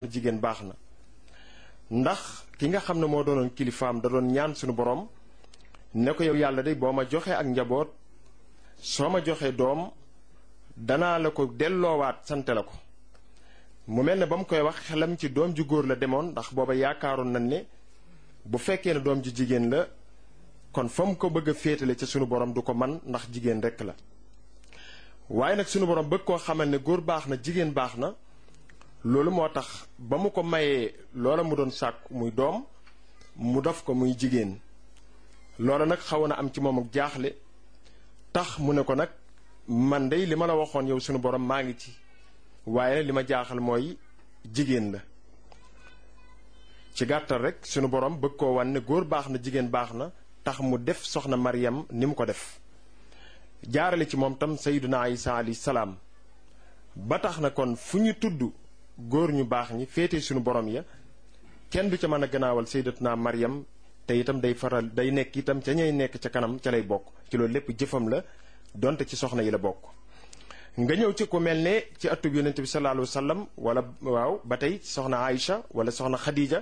jigéen baax na ndax ki nga xam ne moo doonoon kilifaam da doon ñaan suñu borom ne ko yow yàlla de boo ma joxee ak njaboot soo ma joxee doom danaa la ko delloowaat sante la ko mu mel ne ba mu koy wax xelam ci doom ju góor la demoon ndax booba yaakaaroon nañ ne bu fekkee ne doom ju jigéen la kon fa mu ko bëgg a féetale ca sunu borom du ko man ndax jigéen rekk la waaye nag sunu borom bëgg koo xamal ne góor baax na jigéen baax na loolu moo tax ba mu ko mayee loola mu doon sàkku muy doom mu def ko muy jigéen loola nag xawoon na am ci moom ak jaaxle tax mu ne ko nag man dey li ma la waxoon yow sunu borom maa ngi ci waaye li ma jaaxal mooy jigéen la ci gàttal rek sunu borom bëgg koo wan ne góor baax na jigéen baax na tax mu def soxna Maryam ni mu ko def jaarale ci moom tam sayyiduna Isa alayhi salaam ba tax na kon fu ñu tudd góor ñu baax ñi féete sunu borom ya kenn du ca mën a gannaawal sayyidatuna Maryam te itam day nekk itam ca ñay nekk ca kanam ca lay bokk ci loolu lépp jëfam la donte ci soxna yi la bokk nga ñëw ci ku mel ne ci atub yonent bi sallallahu alayhi wa sallam wala waaw ba tey soxna Aïcha wala soxna Khadija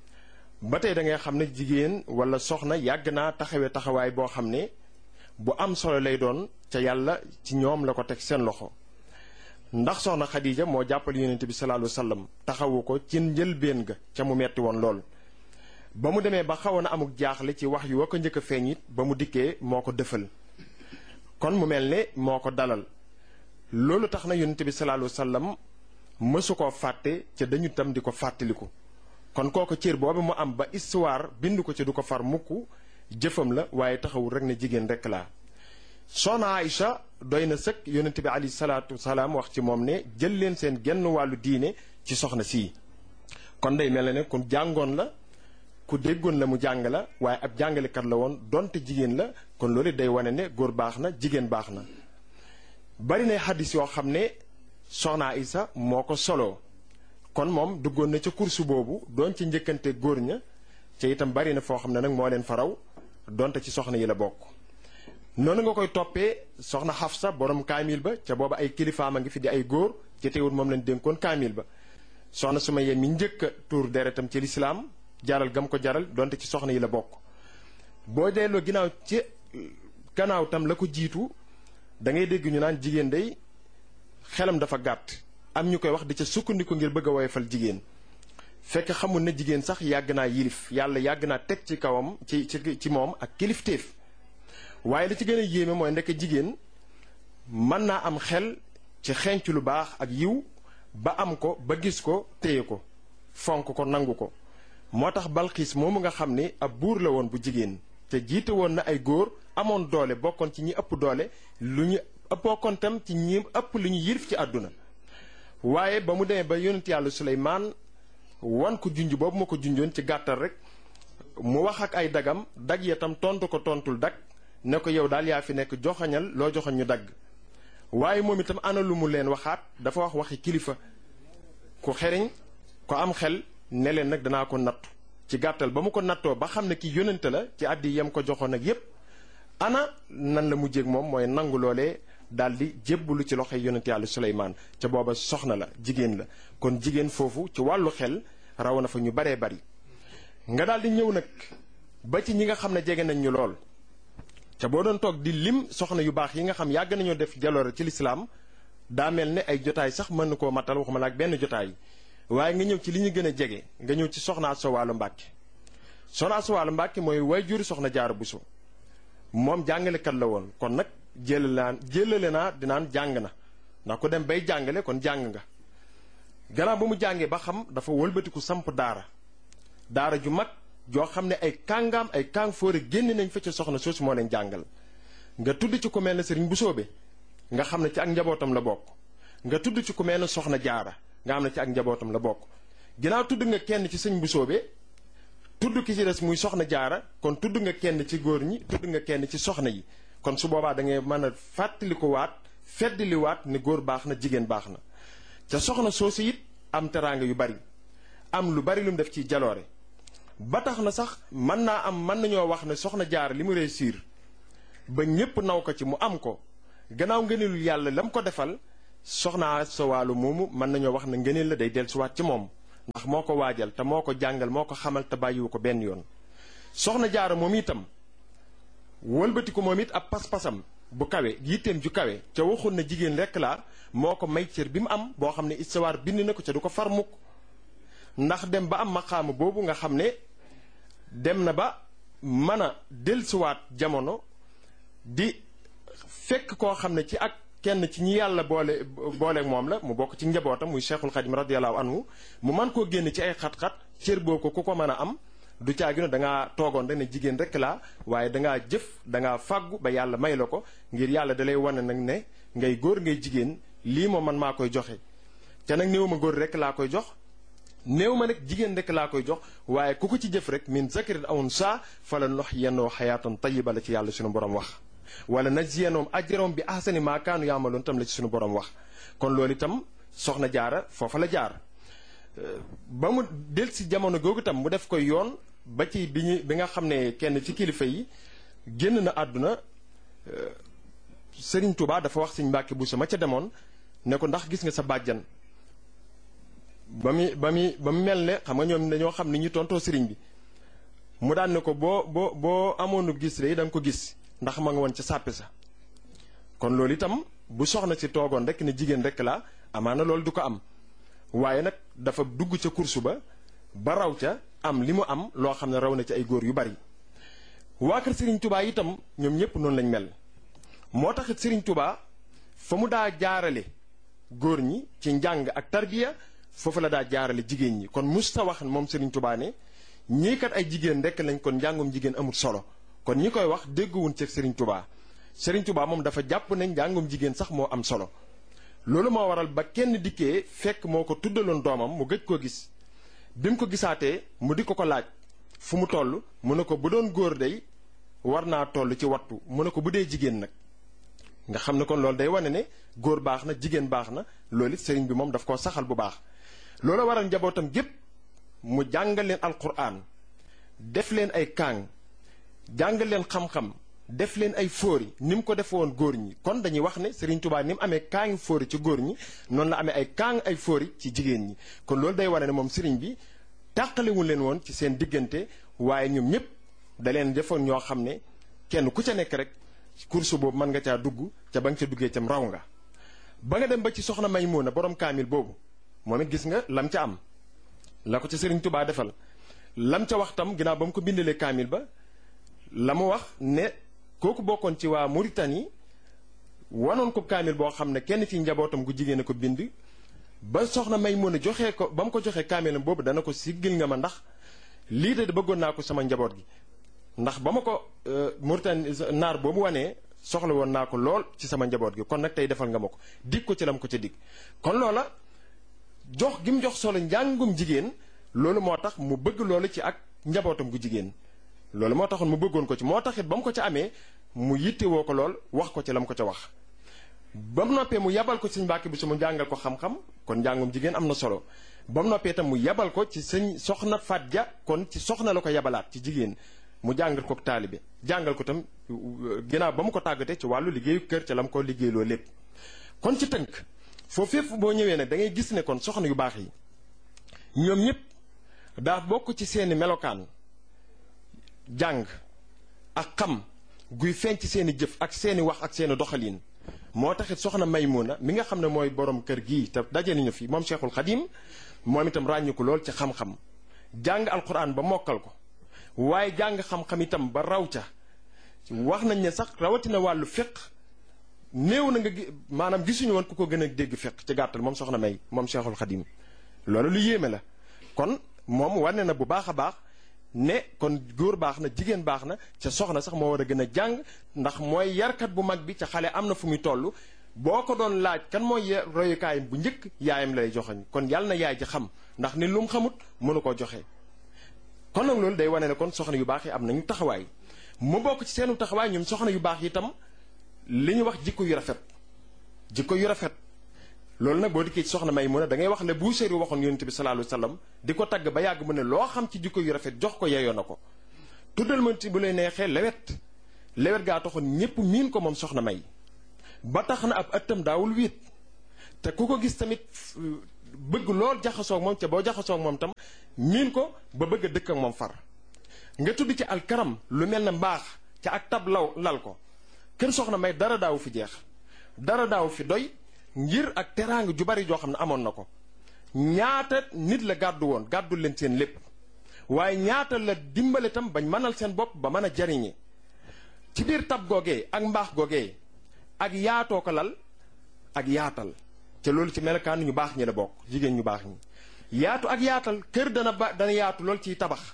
ba tey da ngay xam ne jigéen wala soxna yàgg naa taxawee taxawaay boo xam ne bu am solo lay doon ca yàlla ci ñoom la ko teg seen loxo ndax soxna Khadija moo jàppale yonent bi sallallahu alayhi wa sallam taxawu ko ci njëlbéen ga ca mu metti woon lool ba mu demee ba xawoon a amuk jaaxle ci wax yu wa ko njëkk a feeñ it ba mu dikkee moo ko dëfal kon mu mel ne moo ko dalal loolu tax na yonent bi sallallahu alayhi wa sallam mësu koo fàtte ca dañu tam di ko fàttaliku kon kooku cër boobu mu am ba histoire bind ko ci du ko far mukk jëfam la waaye taxawul rek ne jigéen rek laa soxna Aïcha doy na sëkk yonent bi alayhi salaatu wasalaam wax ci moom ne jël leen seen genn wàllu diine ci soxna sii kon day mel ne ku jàngoon la ku déggoon la mu jàng la waaye ab jàngalekat la woon donte jigéen la kon loolu day wane ne góor baax na jigéen baax na bari na xaddis yoo xam ne soxna Aïcha moo ko soloo kon moom duggoon na ca kursu boobu doon ci njëkkante góor ña ca itam bari na foo xam ne nag moo leen faraw donte ci soxna yi la bokk noonu nga koy toppee soxna Xafsa borom kaamil ba ca booba ay kilifaam a ngi fi di ay góor ci teewul moom leen dénkoon kaamil ba soxna Sumayya mi njëkk a tuur deretam ci lislaam jaral gam ko jaral donte ci soxna yi la bokk boo delloo ginnaaw ci gannaaw tam la ko jiitu da ngay dégg ñu naan jigéen day xelam dafa gàtt am ñu koy wax di ca sukkandiku ngir bëgg a woyofal jigéen fekk xamul ne jigéen sax yàgg naa yilif yàlla yàgg naa teg ci kawam ci moom ak kilifteef waaye li ci gën a yéeme mooy ndekk jigéen mën naa am xel ci xenc lu baax ak yiw ba am ko ba gis ko téye ko fonk ko nangu ko moo tax Balxiis moomu nga xam ne ab buur la woon bu jigéen te jiite woon na ay góor amoon doole bokkoon ci ñi ëpp doole bokkoon tam ci ñi ëpp lu ñu yilif ci àdduna waaye ba mu demee ba yonent yàlla Suleymaan wan ko junj boobu ma ko junjoon ci gàttal rek mu wax ak ay dagam dag ya tam tontu ko tontul dag ne ko yow daal yaa fi nekk joxañal loo joxañ ñu dagg waaye moom itam ana lu mu leen waxaat dafa wax waxi kilifa ku xeriñ ko am xel ne leen nag danaa ko nattu ci gàttal ba mu ko nattoo ba xam ne ki yónnante la ci àddi yam ko joxoon ak yépp ana nan la mujjéeg moom mooy nangu loolee daal di jébbalu ci loxoy yonent yàlla Suleymaan ca booba soxna la jigéen la kon jigéen foofu ci wàllu xel raw na fa ñu baree bari nga daal di ñëw nag ba ci ñi nga xam ne jege nañ ñu lool ca boo doon toog di lim soxna yu baax yi nga xam yàgg nañoo def jaloore ci lislaam daa mel ne ay jotaay sax mën na koo matal waxuma la ak benn jotaay waaye nga ñëw ci li ñu gën a jege nga ñëw ci soxna Asta Walo Mbàkke soxna Asta Walo Mbàkke mooy waajur soxna Jaara Buso moom jàngalekat la woon kon nag jëlale naa dinaan jàng na ndax ku dem bay jàngale kon jàng nga gannaaw ba mu jàngee ba xam dafa wëlbatiku samp daara ju mag joo xam ne ay kàngaam ay kàng fóore génn nañ fa ca soxna soosu moo leen jàngal nga tudd ci ku mel ne sëriñ Busoobe nga xam ne ci ak njabootam la bokk nga tudd ci ku mel ne soxna Jaara nga xam ne ci ak njabootam la bokk ginnaaw tudd nga kenn ci sëñ Busoobe tudd ki ci des muy soxna Jaara kon tudd nga kenn ci góor ñi tudd nga kenn ci soxna yi kon su boobaa da ngay mën a fàttali ko waat feddali waat ne góor baax na jigéen baax na ca soxna soosu it am teraanga yu bari am lu bari lu mu def ci jaloore ba tax na sax mën nañoo wax ne soxna Jaara li mu réussir ba ñépp naw ko ci mu am ko gannaaw ngëneelul yàlla la mu ko defal soxna Asta Walo moomu mën nañoo wax ne ngëneel la day dellusiwaat ci moom ndax moo ko waajal te moo ko jàngal moo ko xamal te bàyyiwu ko benn yoon. soxna jaara moom itam wëlbati ko moom it ab pas-pasam bu kawe yitteem ju kawe ca waxul na jigéen rekk laa moo ko may cër bi mu am boo xam ne istawaar bind na ko ca du ko far mukk ndax dem ba am maqaama boobu nga xam ne dem na ba mën a dellusiwaat jamono di fekk koo xam ne ci ak kenn ci ñi yàlla booleeg moom la mu bokk ci njabootam muy Cheikhul Khadim radiyallahu anhu mu mën koo génn ci ay xat-xat cër boo ko ku ko mën a am du caagino da ngaa toogoon rek ne jigéen rek laa waaye dangaa jëf dangaa fàggu ba yàlla may la ko ngir yàlla dalay wane nag ne ngay góor ngay jigéen lii moom man maa koy joxe te nag néew ma góor rek laa koy jox néew ma nag jigéen rek laa koy jox waaye ku ko ci jëf rek min zakarin aw unsaa fala nuhyiyannahu hayaatan tayyiba la ci yàlla suñu borom wax wala najziyannahum ajrahum bi ahsani maa kaanu ya'maluun tam la ci suñu borom wax kon loolu itam soxna jaara foofa la jaar ba mu del si jamono googu itam mu def koy yoon ba ci bi nga xam ne kenn ci kilifa yi génn na àdduna Sëriñ Tuubaa dafa wax Sëriñ Mbàkke Buso ma ca demoon ne ko ndax gis nga sa bàjjan ba mu mel ne xam nga ñoom dañoo xam ni ñu tontoo sëriñ bi mu daan ne ko boo amoonu gis de da nga ko gis ndax ma nga woon ca sàppe sa kon loolu itam bu soxna si toogoon rek ne jigéen rek la amaana loolu du ko am waaye nag dafa dugg ca kursu ba raw ca am li mu am loo xam ne raw na ci ay góor yu bari waa kër Sëriñ Tuubaa itam ñoom ñëpp noonu lañ mel moo taxit Sëriñ Tuubaa fa mu daa jaarale góor ñi ci njàng ak tarbiya foofu la daa jaarale jigéen ñi kon musta wax moom Sëriñ Tuubaa ne ñii kat ay jigéen rekk lañ kon njàngum jigéen amul solo kon ñi koy wax dégguwuñ ci Sëriñ Tuubaa Sëriñ Tuubaa moom dafa jàpp ne njàngum jigéen sax moo am solo loolu moo waral ba kenn dikkee fekk moo ko tuddaloon doomam mu gëj koo gis bi mu ko gisaatee mu di ko laaj fu mu toll mu ne ko bu doon góor day war naa toll ci wattu mu ne ko bu dee jigéen nag nga xam ne kon loolu day wane ne góor baax na jigéen baax na loolu it sëriñ bi moom daf koo saxal bu baax loolu waral njabootam gépp mu jàngal leen alquran def leen ay kaang jàngal leen xam-xam def leen ay fóori ni mu ko def woon góor ñi kon dañuy wax ne Sëriñ Tuubaa ni mu amee kaangi fóori ci góor ñi noonu la amee ay kaang ay fóori ci jigéen ñi kon loolu day wane ne moom sëriñ bi tàqalewul leen woon ci seen diggante waaye ñoom ñëpp da leen defoon ñoo xam ne kenn ku ca nekk rek course boobu mën nga caa dugg ca ba nga ca duggee cam raw nga ba nga dem ba ci soxna Maymuna borom kaamil boobu moom it gis nga lam ca am la ko ca Sëriñ Tuubaa defal lam ca wax tam ginnaaw ba mu ko bindalee kaamil ba la mu wax ne kooku bokkoon ci waa Mauritanie wanoon ko kaamil boo xam ne kenn ci njabootam gu jigéen a ko bind ba soxna Maymuna joxee ko ba mu ko joxee kaamilam boobu dana ko siggil nga ma ndax lii de bëggoon naa ko sama njaboot gi ndax ba ma ko Mauritanie naar boobu wanee soxla woon naa ko lool ci sama njaboot gi kon nag tey defal nga ma ko dig ko ci lam ko ca dig kon loola jox gi mu jox solo njàngum jigéen loolu moo tax mu bëgg loolu ci ak njabootam gu jigéen loolu moo taxoon mu bëggoon ko ci moo taxit ba mu ko ca amee mu yittewoo ko lool wax ko ci la mu ko ca wax ba mu noppee mu yabal ko sëñ Mbàkke Buso mu jàngal ko xam-xam kon njàngum jigéen am na solo ba mu noppee itam mu yabal ko ci sëñ soxna Faat Ja kon ci soxna la ko yabalaat ci jigéen mu jàngal ko taalibe jàngal ko tam ginnaaw ba mu ko tàggatee ci wàllu liggéeyu kër ca la mu ko liggéeyloo lépp kon ci tënk foofu fépp boo ñëwee nag da ngay gis ne kon soxna yu baax yi ñoom ñëpp daa bokk ci seeni melokaan jàng ak xam guy feeñ ci seeni jëf ak seeni wax ak seeni doxalin moo taxit soxna Maymuna mi nga xam ne mooy borom kër gii te daje nañu fi moom Cheikhul Khadim moom itam ràññu ko lool ci xam-xam jàng alquran ba mokkal ko waaye jàng xam-xam itam ba raw ca wax nañ ne sax rawatina wàllu fiq néew na nga maanaam gisuñu woon ku ko gën a dégg fiq ci gàttal moom soxna May moom Cheikhul Khadim loolu lu yéeme la kon moom wane na bu baax a baax ne kon góor baax na jigéen baax na ca soxna sax moo war a gën a jàng ndax mooy yarkat bu mag bi ca xale am na fu muy toll boo ko doon laaj kan mooy royukaayam bu njëkk yaayam lay joxeñ kon yàlla na yaay ji xam ndax ni lu mu xamut mënu koo joxe. kon nag loolu day wane ne kon soxna yu baax yi am nañu taxawaay mu bokk ci seenu taxawaay ñoom soxna yu baax yi itam li ñu wax jikko yu rafet jikko yu rafet. loolu nag boo dikkee ci soxna Maymuna da ngay wax le bu séeri waxoon yonent bi sallallahu alayhi wasallam di ko tagg ba yàgg mu ne loo xam ci jikko yu rafet jox ko yeyoo na ko tuddal ma ci bu lay neexee lewet gaa taxoon ñépp miin ko moom soxna May ba tax na ab ëttam daawul wéet te ku ko gis tamit bëgg lool jaxasoo ak moom ca boo jaxasoo ak moom tam miin ko ba bëgg a dëkk ak moom far. nga tudd ci alkaram lu mel ne mbaax ca ak tab lal ko kër soxna May dara daawu fi jeex dara daawu fi doy ngir ak teraanga ju bari joo xam ne amoon na ko. ñaata nit la gàddu woon gàddul leen seen lépp waaye ñaata la dimbale tam bañ mënal seen bopp ba mën a jariñe ci biir tab googee ak mbaax googee ak yaatoo ko lal ak yaatal te loolu ci melokaan ñu baax ñi la bokk jigéen ñu baax ñi. yaatu ak yaatal kër dana yaatu lool ciy tabax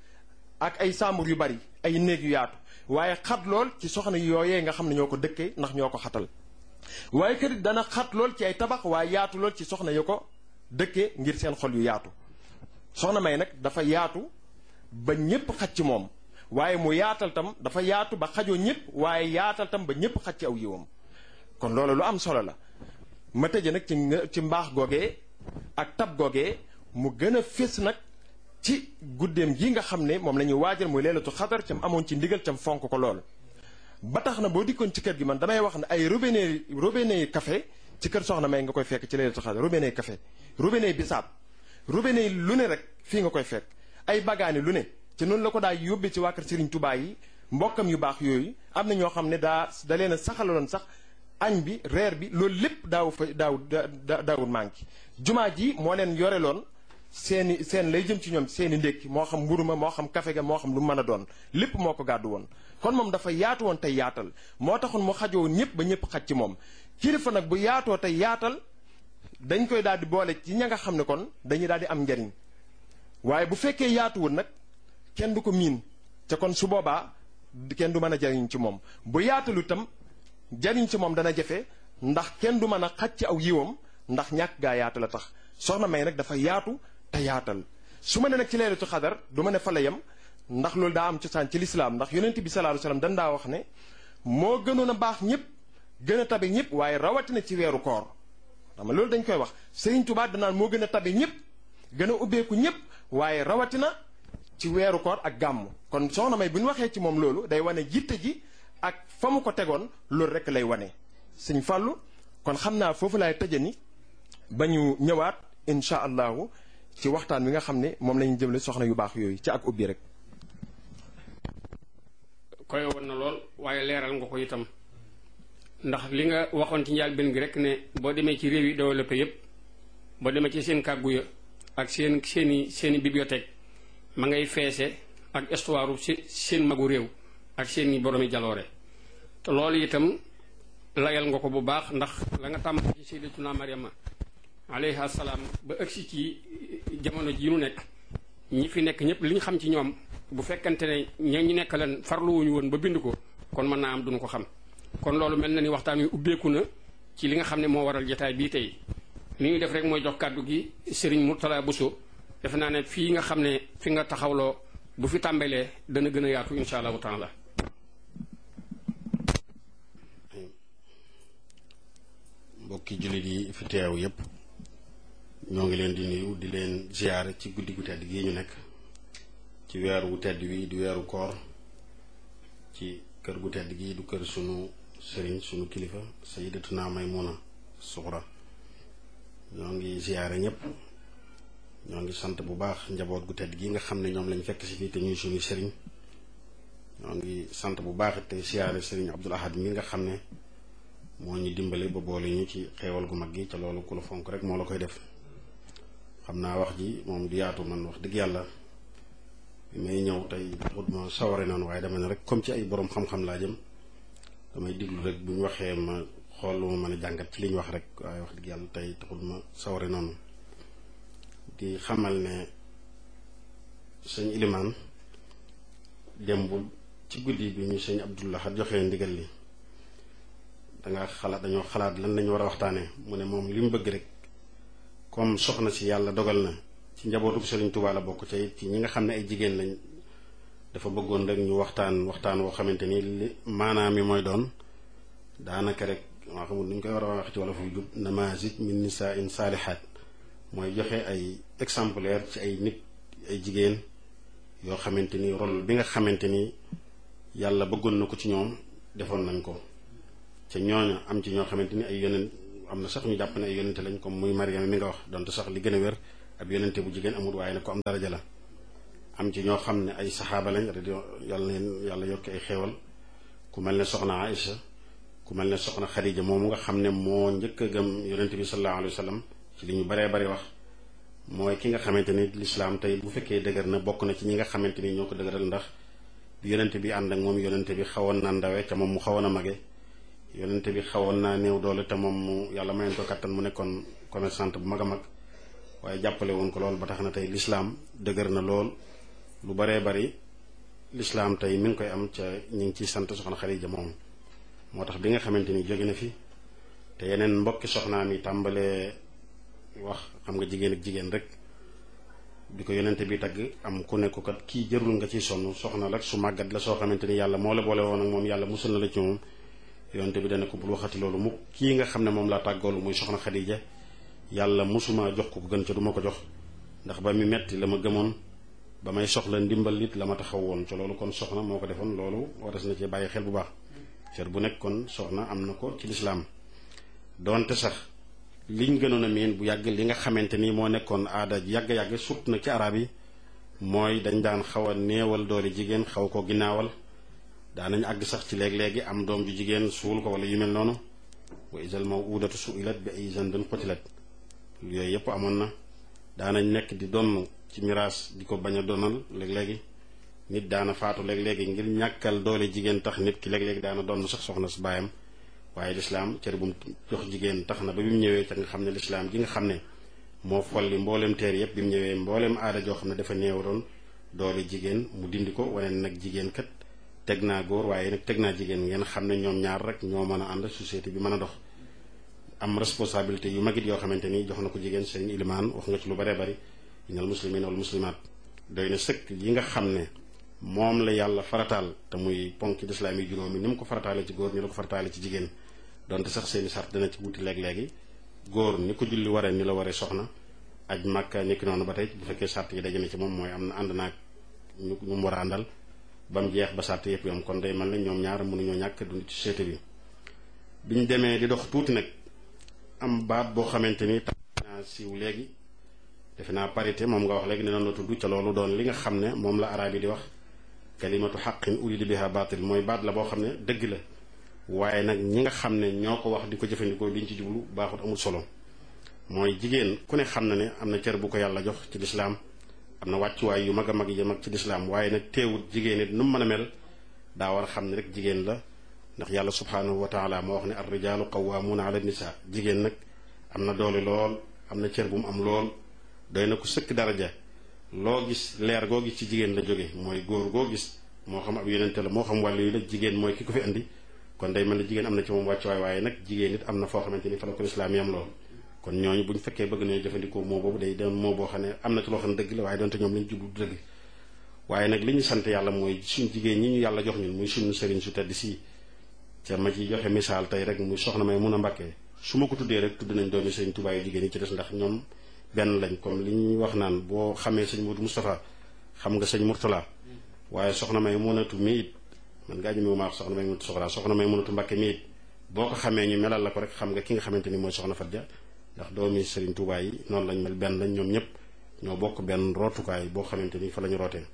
ak ay saambur yu bari ay néeg yu yaatu waaye xat lool ci soxna yooyee nga xam ne ñoo ko dëkkee ndax ñoo ko xatal waaye kër dana xat lool ci ay tabax waaye yaatu lool ci soxna yu ko dëkkee ngir seen xol yu yaatu. soxna May nag dafa yaatu ba ñépp xaj ci moom waaye mu yaatal tam dafa yaatu ba xajoo ñépp waaye yaatal tam ba ñépp xaj ci aw yiwam kon loolu lu am solo la. ma tëje nag ci mbaax googee ak tab googee mu gën a fés nag ci guddeem gi nga xam ne moom la ñuy waajal muy leelatu xadar cam amoon ci ndigal cam fonk ko lool. ba tax na boo dikkoon ci kër gi man damay wax ne ay robinet café ci kër soxna May nga koy fekk ci leelatu xadar robinet café robinet bisaab robinet lu ne rek fii nga koy fekk ay bagaani lu ne ci noonu la ko daa yóbbee ci waa kër Serigne Touba yi mbokkam yu baax yooyu am na ñoo xam ne da leen a saxaloon sax añ bi reer bi loolu lépp daawul manqué. jumaa ji moo leen yoreloon seen lay jëm ci ñoom seeni ndékki moo xam mburu ma moo xam kafe ga moo xam lu mën a doon lépp moo ko gàddu woon. kon moom dafa yaatu woon tey yaatal moo taxoon mu xajoo ñëpp ba ñëpp xaj ci moom kilifa nag bu yaatoo tey yaatal dañ koy daal di boole ci ña nga xam ne kon dañuy daal di am njariñ waaye bu fekkee yaatuwul nag kenn du ko miin te kon su boobaa kenn du mën a jariñ ci moom bu yaatalu itam jariñ ci moom dana jafe ndax kenn du mën a xaj ci aw yiwam ndax ñàkk gaa yaatu la tax. soxna May nag dafa yaatu te yaatal su ma ne nag ci leelatu xadar du ma ne fa la yem ndax loolu daa am cosaan ci lislaam ndax yonent bi sallallahu alayhi wasallam dañ daa wax ne moo gënoon a baax ñëpp gën a tabe ñëpp waaye rawatina ci weeru koor. xam nga loolu dañ koy wax Serigne Touba danaan moo gën a tabe ñëpp gën a ubbeeku ñëpp waaye rawatina ci weeru koor ak gàmm. kon soxna May bu ñu waxee ci moom loolu day wane jitte ji ak fa mu ko tegoon loolu rek lay wane. Sëñ Fàllu kon xam naa foofu laay tëje ni ba ñu ñëwaat incha allahu ci waxtaan wi nga xam ne moom la ñu jëmle soxna yu baax yooyu ci ak ubbi rek. koy woon na lool waaye leeral nga ko itam ndax li nga waxoon ci njaal benn gi rek ne boo demee ci réew yi développé yépp boo demee ci seen kàggu ya ak seeni bibliothèque ma ngay feese ak histoire seen magu réew ak seeni boroomi jaloore te loolu itam layal nga ko bu baax ndax la nga tàmm ci sayyidatuna Maryama alayha salaam ba ëgsi ci jamono ji nu nekk ñi fi nekk ñëpp li ñu xam ci ñoom bu fekkante ne ñu nekk leen farluwuñu woon ba bind ko kon mën naa am duñu ko xam. kon loolu mel na ni waxtaan wi ubbeeku na ci li nga xam ne moo waral jotaay bii tey li ñuy def rek mooy jox kàddu gi Serigne Mourtala Bousso defe naa ne fii nga xam ne fi nga taxawloo bu fi tàmbalee dana gën a yaatu insha allahu taala. mbokki jullit yi fi teew yépp ñoo ngi leen di nuyu di leen ziyaare ci guddi gu tedd gii ñu nekk ci weeru wu tedd wi di weeru koor ci kër gu tedd gii du kër sunu sëriñ sunu kilifa sayyidatuna Maymuna Suxra ñoo ngi ziyaare ñëpp ñoo ngi sant bu baax njaboot gu tedd gii nga xam ne ñoom lañ fekk si fii te ñuy sunu sëriñ ñoo ngi sant bu baax te ziyaare sëriñ Abdul Ahad mi nga xam ne moo ñu dimbale ba boole ñu ci xeewal gu mag gi ca loolu ku la fonk rek moo la koy def. xam naa wax ji moom du yaatu man wax dëgg yàlla bi may ñëw tey taxut ma saware noonu waaye dama ne rek comme ci ay borom xam-xam laa jëm damay diglu rek bu ñu waxee ma xool lu ma mën a jàngat ci li ñu wax rek waaye wax dëgg yàlla tey taxut ma saware noonu di xamal ne sëñ Ilimaan démb ci guddi bi ñu sëñ Abdullah joxee ndigal li dañoo xalaat lan lañu war a waxtaanee mu ne moom li mu bëgg rek comme soxna si yàlla dogal na ci njabootu Sëriñ Tuubaa la bokk ci ñi nga xam ne ay jigéen lañ dafa bëggoon rek ñu waxtaan woo xamante ni li maanaam mi mooy doon daanaka rek maa xamul ni ñu koy war a wax ci wala fu jub namazij min nisaa in saalihaat mooy joxe ay exemplaire ci ay nit ay jigéen yoo xamante ni rôle bi nga xamante ni yàlla bëggoon na ko ci ñoom defoon nañ ko ca ñooñu am ci ñoo xamante ni ay yeneen am na sax ñu jàpp ne ay yonente lañ comme muy Mariama mi nga wax donte sax li gën a wér ab yonente bu jigéen amul waaye nag ko am daraja la. am ci ñoo xam ne ay saxaaba lañ yàlla leen yàlla yokki ay xéewal ku mel ne soxna Aïcha ku mel ne soxna Xadija moomu nga xam ne moo njëkk a gëm yonente bi sallallahu alayhi wa sallam ci li ñu baree bari wax mooy ki nga xamante ni lislaam tey bu fekkee dëgër na bokk na ci ñi nga xamante ni ñoo ko dëgëral ndax bi yonente bi ànd ak moom yonente bi xawoon naa ndawe te moom mu xawoon a mage yonente bi xawoon naa néew doole te moom mu yàlla mayoon ko kattan mu nekkoon commerçante bu mag a mag waaye jàppale woon ko lool ba tax na tey lislaam dëgër na lool lu baree bari lislaam tey mi ngi koy am ca ñu ngi ciy sant soxna Xadija moom moo tax bi nga xamante ni jóge na fi te yeneen mbokki soxnaam yi tàmbalee wax xam nga jigéen ak jigéen rek bi ko yonente bi tagg am ku nekk kat kii jërul nga ciy sonn soxna la su màggat la soo xamante ni yàlla moo la boole woon ak moom yàlla musul na la ci moom yonente bi dana ko bul waxati loolu mu kii nga xam ne moom laa tàggoolu muy soxna Xadija yàlla musuma jox ko gën ca du ma ko jox ndax ba mi metti la ma gëmoon ba may soxla ndimbal it la ma taxaw woon ca loolu kon soxna moo ko defoon loolu waras na ci bàyyi xel bu baax cër bu nekk kon soxna am na ko ci lislaam doonte sax liñ gënoon a miin bu yàgg li nga xamante ni moo nekkoon aada yàgg-yàgg surtout nag ci arab yi mooy dañ daan xaw a néewal doole jigéen xaw ko ginnaawal daanañ àgg sax ci léeg-léegi am doom ju jigéen suul ko wala yu mel noonu wa isal mawudatu suilat bi ay zanbin qutilat yooyu yëpp amoon na daanañ nekk di donn ci miraas di ko bañ a donal léeg-léegi nit daana faatu léeg-léegi ngir ñàkkal doole jigéen tax nit ki léeg-léegi daana donn sax soxna su baayam waaye lislaam cër bu mu jox jigéen tax na ba bi mu ñëwee ca nga xam ne lislaam gi nga xam ne moo folli mbooleem teer yépp bi mu ñëwee mbooleem aada joo xam ne dafa néewaroon doole jigéen mu dindi ko wane nag jigéen kat teg naa góor waaye nag teg naa jigéen ngeen xam ne ñoom ñaar rek ñoo mën a ànd société bi mën a dox am responsabilité yu magit yoo xamante ni jox na ko jigéen seen ilimaan wax nga ci lu baree bari inal muslimin wal muslimaat doy na sëkk yi nga xam ne moom la yàlla farataal te muy ponk lislaam yi juróomi ni mu ko farataale ci góor ni la ko farataale ci jigéen donte sax seeni sart dana ci wuti léeg-léegi góor ni ko julli waree ni la waree soxna aj màkka ni ki noonu ba tey bu fekkee sart yi daje na ci moom mooy am na ànd naag ñu mu war a àndal ba mu jeex ba sart yëpp yom kon day mel ne ñoom ñaar mënuñoo ñàkk dund ci société bi biñ demee di dox tuuti nag am baat boo xamante ni tax naa siiw léegi defe naa parité moom nga wax léegi ne noonu la tudd ca loolu doon li nga xam ne moom la araab yi di wax kalimatu xaqin urida biha baatil mooy baat la boo xam ne dëgg la waaye nag ñi nga xam ne ñoo ko wax di ko jëfandikoo liñ ci jublu baaxut amul solo mooy jigéen ku ne xam na ne am na cër bu ko yàlla jox ci lislaam am na wàccuwaay yu mag a mag yi mag ci lislaam waaye nag teewut jigéen it nu mu mën a mel daa war a xam ne rek jigéen la ndax yàlla subhaanahu wa taala moo wax ne ar rijaalu qawwaamuuna ala nisa jigéen nag am na doole lool am na cër bu mu am lool doy na ko sëkk daraja loo gis leer goo gis ci jigéen la jóge mooy góor goo gis moo xam ab yonente la moo xam wàllu yi la jigéen mooy ki ko fi andi kon day mel ne jigéen am na ci moom wàccuwaay waaye nag jigéen it am na foo xamante ni fa la ko lislaam yam lool kon ñooñu bu ñu fekkee bëgg nañu jëfandikoo moo boobu day doon moo boo xam ne am na ci loo xam ne dëgg la waaye doonte ñoom lañu jublu dëgg waaye nag li ñu sant yàlla mooy suñ jigéen ñi ñu yàlla jox ñun muy suñu sëriñ su tedd si ca ma ci joxe misaal tey rek muy soxna may mun a mbàkkee su ma ko tuddee rek tudd nañ doomi sëriñ Tuubaa yu jigéen yi ci des ndax ñoom benn lañ comme li ñuy wax naan boo xamee sëñ Modou Moustapha xam nga sëñ Mourtala waaye soxna may munatu mi it man ngaa ñëmewu maa wax soxna may munatu soxna may munatu mbàkke mi it boo ko xamee ñu melal la ko rek xam nga ki nga xamante ni mooy soxna Fatja ndax doomi sëriñ Tuubaa yi noonu lañ mel benn lañ ñoom ñëpp ñoo bokk benn rootukaay boo xamante ni fa la ñu rootee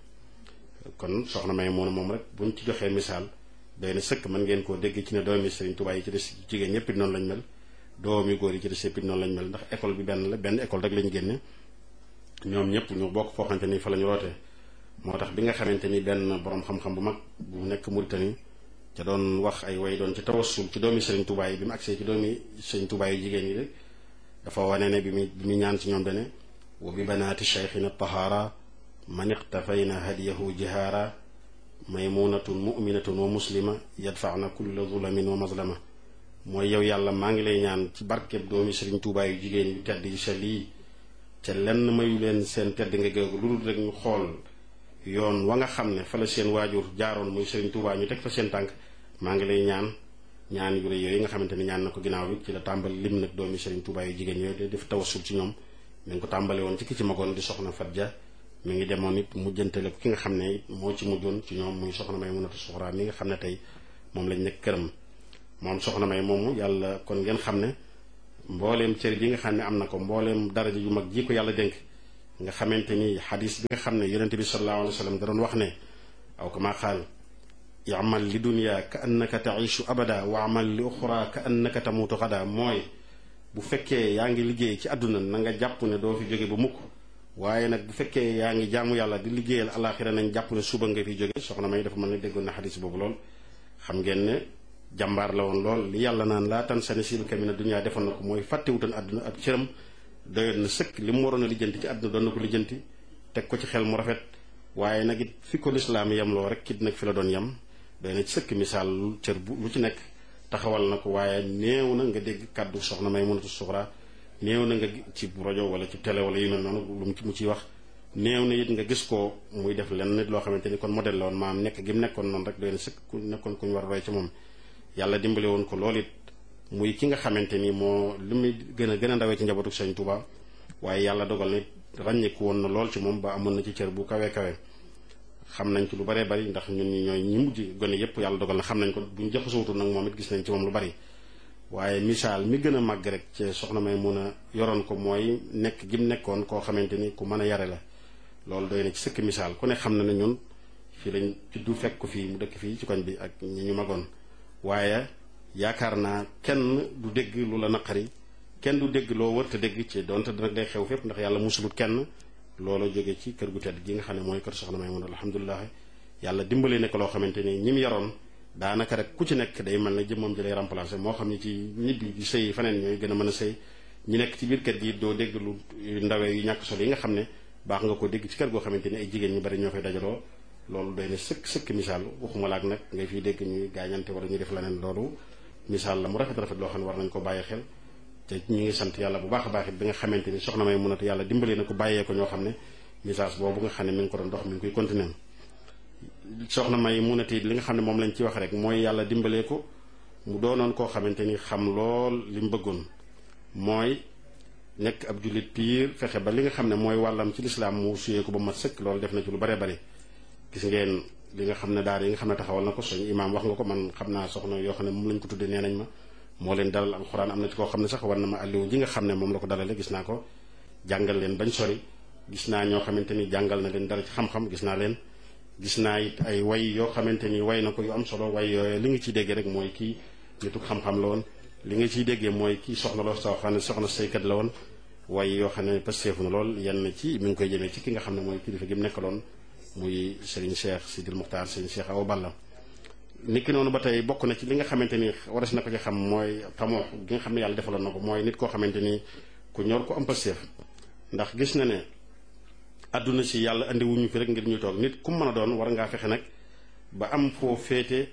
kon soxna may mun moom rek buñ ci joxee misaal doy na sëkk mën ngeen koo dégg ci ne doomi sëriñ Tuubaa yi ci des jigéen ñëpp it noonu lañ mel doomi góor yi ci des yëpp it noonu lañ mel ndax école bi benn la benn école rek lañ génne ñoom ñëpp ñu bokk foo xamante ni fa la ñu rootee moo tax bi nga xamante ni benn borom xam-xam bu mag bu nekk Mauritanie ca doon wax ay way doon ci tawassul ci doomi sëriñ Tuubaa yi bi mu agsee ci doomi sëriñ Tuubaa yu jigéen yi rek dafa wane ne bi mu ñaan ci ñoom dane wa bi banaati cheikhina tahaara man iqtafayna hadiyahu jihaara maymunatun muminatun wa muslima yadfaana kulla zulamin wa mazlama mooy yow yàlla maa ngi lay ñaan ci barkeb doomi sëriñ Tuubaa yu jigéen yu tedd yi sell yi ca lenn mayu leen seen tedd nga géegu lu dul rek ñu xool yoon wa nga xam ne fa la seen waajur jaaroon muy sëriñ Tuubaa ñu teg fa seen tànk maa ngi lay ñaan yu rëy yooyu nga xamante ni ñaan na ko ginnaaw bi ci la tàmbali lim nag doomi sëriñ Tuubaa yu jigéen yooyu def tawassul ci ñoom mi ngi ko tàmbale woon ci ki ci magoon di soxna Fatja mi ngi demoon it mujjantale ko ki nga xam ne moo ci mujjoon ci ñoom muy soxna may munatu suxraa mi nga xam ne tey moom lañ nekk këram moom soxna may moomu yàlla kon ngeen xam ne mbooleem cër bi nga xam ne am na ko mbooleem daraja yu mag ji ko yàlla dénk nga xamante ni xadis bi nga xam ne yonente bi sallallahu alayhi wa sallam da doon wax ne aw kama qaal i'mal li dunya ka annaka ta'ishu abada wa amal li uxra ka annaka tamutu xada mooy bu fekkee yaa ngi liggéey ci àdduna na nga jàpp ne doo fi jóge ba mukk waaye nag bu fekkee yaa ngi jaamu yàlla di liggéeyal alaxira nañ jàpp ne suba nga fi jóge soxna May dafa mën ne déggoon na xadis boobu lool xam ngeen ne jàmbaar la woon lool li yàlla naan laa tan sani sil kamina dunya defoon na ko mooy fàttewutoon àdduna ak cëram doyoon na sëkk li mu waroon a lijjanti ci àdduna doon na ko lijjanti teg ko ci xel mu rafet waaye nag it fi ko lislaam yem loo rek kit nag fi la doon yem doy na ci sëkk misaal cër bu lu ci nekk taxawal na ko waaye néew na nga dégg kàddu soxna Maymunatu Suxra néew na nga ci rajo wala ci télé wala yu mel noonu lu mu ciy wax néew na it nga gis ko muy def lenn nit loo xamante ni kon modèle la woon maam nekk gi mu nekkoon noonu rek doy na sëkk ku nekkoon ku ñu war a roy ci moom yàlla dimbale woon ko loolu it muy ki nga xamante ni moo li muy gën a ndawee ci njabootu Sëñ Tuuba waaye yàlla dogal nit ràññeeku woon na lool ci moom ba amoon na ci cër bu kawe kawe xam nañ ci lu baree bari ndax ñun ñi ñooy ñi mujj gone yépp yàlla dogal na xam nañ ko buñ jaxasootul nag moom it gis nañ ci moom lu bari waaye misaal mi gën a màgg rek ci soxna May mun a yoroon ko mooy nekk gi mu nekkoon koo xamante ni ku mën a yare la loolu doy na ci sëkk misaal ku ne xam na ne ñun fii lañ juddu fekk ko fii mu dëkk fii ci koñ bi ak ñi ñu magoon waaye yaakaar naa kenn du dégg lu la naqari kenn du dégg loo wër te dégg ci donte nag day xew fépp ndax yàlla musulut kenn loolu jóge ci kër gu tedd gi nga xam ne mooy kër soxna May mun alhamdulilah yàlla dimbale ne ko loo xamante ni ñi mu yaroon daanaka rek ku ci nekk day mel ne jëmmam ji lay remplacé moo xam ni ci ñibbi di sëy faneen ñooy gën a mën a sëy ñi nekk ci biir kër gi doo dégg lu ndawee yu ñàkk solo yi nga xam ne baax nga ko dégg ci kër goo xamante ni ay jigéen ñu bari ñoo fay dajaloo loolu doy na sëkk misaal waxuma laak nag ngay fiy dégg ñuy gaañante wala ñuy def leneen loolu misaal la mu rafet loo xam ne war nañ ko bàyyi xel te ñu ngi sant yàlla bu baax a baax it bi nga xamante ni soxna May munatu yàlla dimbalee na ko bàyyee ko ñoo xam ne message boobu nga xam ne mi ngi ko doon dox mi ngi koy continuer soxna May munatu it li nga xam ne moom lañ ci wax rek mooy yàlla dimbalee ko mu doonoon koo xamante ni xam lool li mu bëggoon mooy nekk ab jullit piir fexe ba li nga xam ne mooy wàllam ci lislaam mu suyee ko ba mat sëkk loolu def na ci lu bare bare gis ngeen li nga xam ne daara yi nga xam ne taxawal na ko suñu imaam wax nga ko man xam naa soxna yoo xam ne moom lañ ko tuddee nee nañ ma moo leen dalal alxuraan am na ci koo xam ne sax war na ma àlliwu ji nga xam ne moom la ko dalale gis naa ko jàngal leen bañ sori gis naa ñoo xamante ni jàngal na leen dara ci xam-xam gis naa leen gis naa it ay way yoo xamante ni way na ko yu am solo way yooyu li nga ciy déggee rek mooy kii nitu xam-xam la woon li nga ciy déggee mooy kii soxna loo soo xam ne soxna saykat la woon way yoo xam ne pasteefu na lool yenn ci mi ngi koy jëmee ci ki nga xam ne mooy kilifa gi mu nekkaloon muy Serigne Cheikh Sidil Muxtaar Serigne Cheikh Awa Balla niki noonu ba tey bokk na ci li nga xamante ni waras na ko ci xam mooy tamoo gi nga xam ne yàlla defaloon na ko mooy nit koo xamante ni ku ñor ko am pasteef ndax gis na ne àdduna si yàlla andi wuñu fi rek ngir ñu toog nit ku mën a doon war ngaa fexe nag ba am foo féete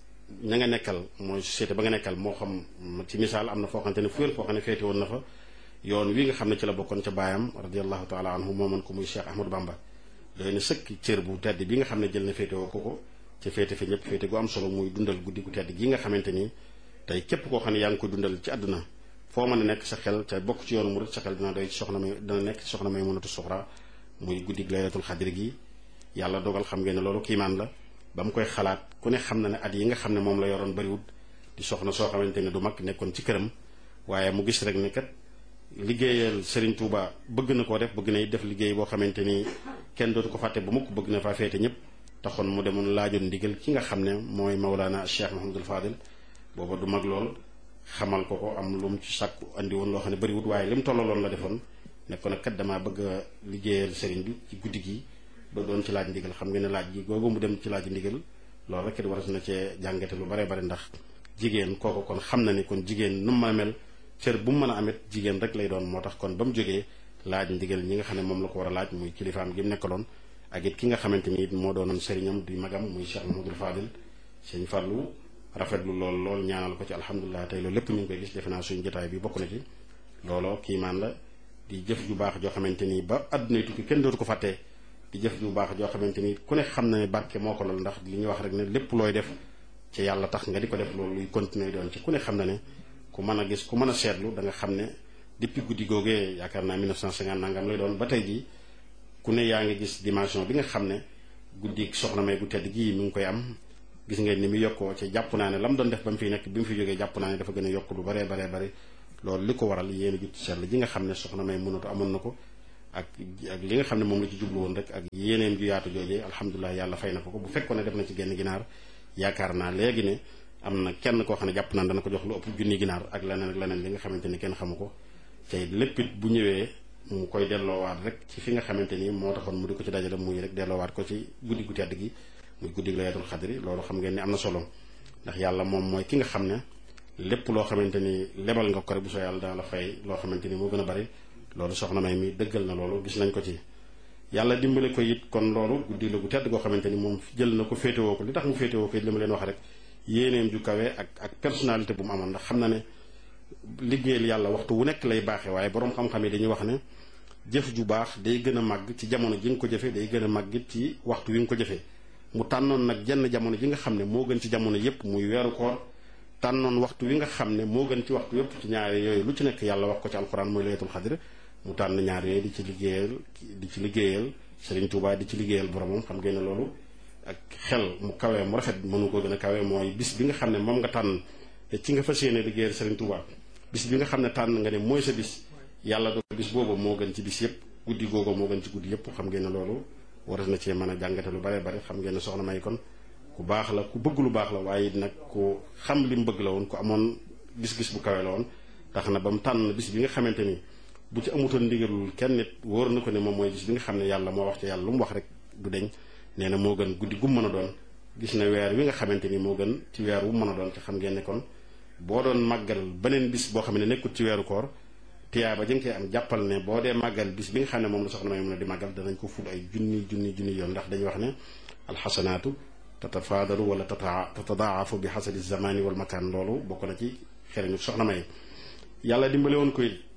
ña nga nekkal mooy société ba nga nekkal moo xam ci misaal am na foo xamante ne fu wér foo xam ne féete woon na fa yoon wi nga xam ne ci la bokkoon ca baayam radiallahu taala anhu mooman ko muy Cheikh Ahmadou Bamba doy na sëkk cër bu tedd bi nga xam ne jël na féete woo ko ca féete fi ñëpp féete gu am solo muy dundal guddi gu tedd gi nga xamante ni tey képp koo xam ne yaa ngi koy dundal ci àdduna foo mën a nekk sa xel ca bokk ci yoonu murid sa xel dina doy ci soxna May dina nekk ci soxna Maymunatu Suxra muy guddi laylatul xadri gi yàlla dogal xam ngeen ne loolu kiimaan la ba mu koy xalaat ku ne xam na ne at yi nga xam ne moom la yoroon bariwut di soxna soo xamante ne du mag nekkoon ci këram waaye mu gis rek ne kat liggéeyal Serigne Touba bëgg na koo def bëgg na def liggéey boo xamante ni kenn dootu ko fàtte ba mukk bëgg na faa féete ñëpp taxoon mu demoon laajoon ndigal ki nga xam ne mooy Mawlana Cheikh Mahamadul Fadil booba du mag lool xamal ko ko am lu mu ci sàkku andi woon loo xam ne bariwut waaye li mu tollaloon la defoon nekkoon nag kat damaa bëgg a liggéeyal Serigne bi ci guddi gi ba doon ci laaj ndigal xam nga ne laaj gi googu mu dem ci laaj ndigal loolu rek it waras na cee jàngate lu bare bare ndax jigéen kooku kon xam na ni kon jigéen nu mu mën a mel cër bu mu mën a amit jigéen rek lay doon moo tax kon ba mu jógee laaj ndigal ñi nga xam ne moom la ko war a laaj muy kilifaam gi mu nekkaloon ak it ki nga xamante ni it moo doonoon sëriñam di magam muy Cheikh Mahamadul Fadil sëñ Fallou rafetlu lool ñaanal ko ci alhamdulilah tey loolu lépp ñu ngi koy gis defe naa suñu jotaay bi bokk na ci looloo kiimaan la di jëf ju baax joo xamante ni ba àdduna tukki kenn dootu ko fàttee di jëf ju baax joo xamante ni ku ne xam na ne barke moo ko lool ndax li ñuy wax rek ne lépp looy def ci yàlla tax nga di ko def loolu luy continuer doon ci ku ne xam na ne ku mën a gis ku mën a seetlu da nga xam ne depuis guddi googee yaakaar naa 1950 nangam lay doon ba tey jii ku ne yaa ngi gis dimension bi nga xam ne guddi soxna May gu tedd gii mi ngi koy am gis ngeen ni mu yokkoo ci jàpp naa ne la mu doon def ba mu fiy nekk bi mu fi jógee jàpp naa ne dafa gën a yokk lu baree bare loolu li ko waral yéen a jut ci sell ji nga xam ne soxna may mënatu amoon na ko ak li nga xam ne moom la ci jublu woon rek ak yéeneem ju yaatu joojee alhamdulilah yàlla fay na ko bu fekkoon ne def na ci genn ginaar yaakaar naa léegi ne am na kenn koo xam ne jàpp naan dana ko jox lu ëpp junni ginaar ak leneen li nga xamante ni kenn xamu ko tey lépp it bu ñëwee mu koy delloowaat rek ci fi nga xamante ni moo taxoon mu di ko ci dajale muy rek delloowaat ko ci guddi gu tedd gi muy guddi laylatul xadri loolu xam ngeen ni am na solo ndax yàlla moom mooy ki nga xam ne lépp loo xamante ni lebal nga ko rek bu soo yàlla dana la fay loo xamante ni moo gën a bari loolu soxna may mi dëggal na loolu gis nañ ko ci yàlla dimbale ko it kon loolu guddi la gu tedd goo xamante ni moom jël na ko féetewoo ko li tax mu féetewoo ko it li ma leen wax rek yéeneem ju kawe ak personnalité bu mu amoon ndax xam na ne liggéeyal yàlla waxtu wu nekk lay baaxee waaye boroom xam-xam yi dañuy wax ne jëf ju baax day gën a màgg ci jamono ji nga ko jëfee day gën a màgg it ci waxtu wi nga ko jëfee mu tànnoon nag jenn jamono ji nga xam ne moo gën ci jamono yépp muy weeru koor tànnoon waxtu wi nga xam ne moo gën ci waxtu yépp ci ñaari yooyu lu ci nekk yàlla wax ko ci alxuraan mooy laylatul xadr mu tànn ñaar yooyu di ci liggéeyal Serigne Touba di ci liggéeyal boromam xam ngeen ne loolu ak xel mu kawee mu rafet mënu ko gën a kawee mooy bis bi nga xam ne moom nga tànn te ci nga fas yéene liggéeyal Serigne Touba bis bi nga xam ne tànn nga ne mooy sa bis yàlla do bis boobu moo gën ci bis yépp guddi googu moo gën ci guddi yépp xam ngeen ne loolu war na cee mën a jàngate lu bare bare xam ngeen ne soxna May kon ku baax la ku bëgg lu baax la waaye nag ku xam li mu bëgg la woon ku amoon gis-gis bu kawe la woon tax na ba mu tànn bis bi nga xamante ni bu ci amutoon ndigalul kenn nit wóor na ko ne moom mooy bis bi nga xam ne yàlla moo wax ci yàlla lu mu wax rek du deñ nee na moo gën guddi gu mën a doon gis na weer wi nga xamante ni moo gën ci weer wu mën a doon te xam ngeen ne kon boo doon màggal beneen bis boo xam ne nekkut ci weeru koor tiyaaba jëng cee am jàppal ne boo dee màggal bis bi nga xam ne moom la soxna May mën a di màggal danañ ko ful ay junni yoon ndax dañuy wax ne alxasanaatu tatafaadalu wala tatadaafu bi xasabi zamani wal makaan loolu bokk na ci xereñu soxna May yàlla dimbale woon ko it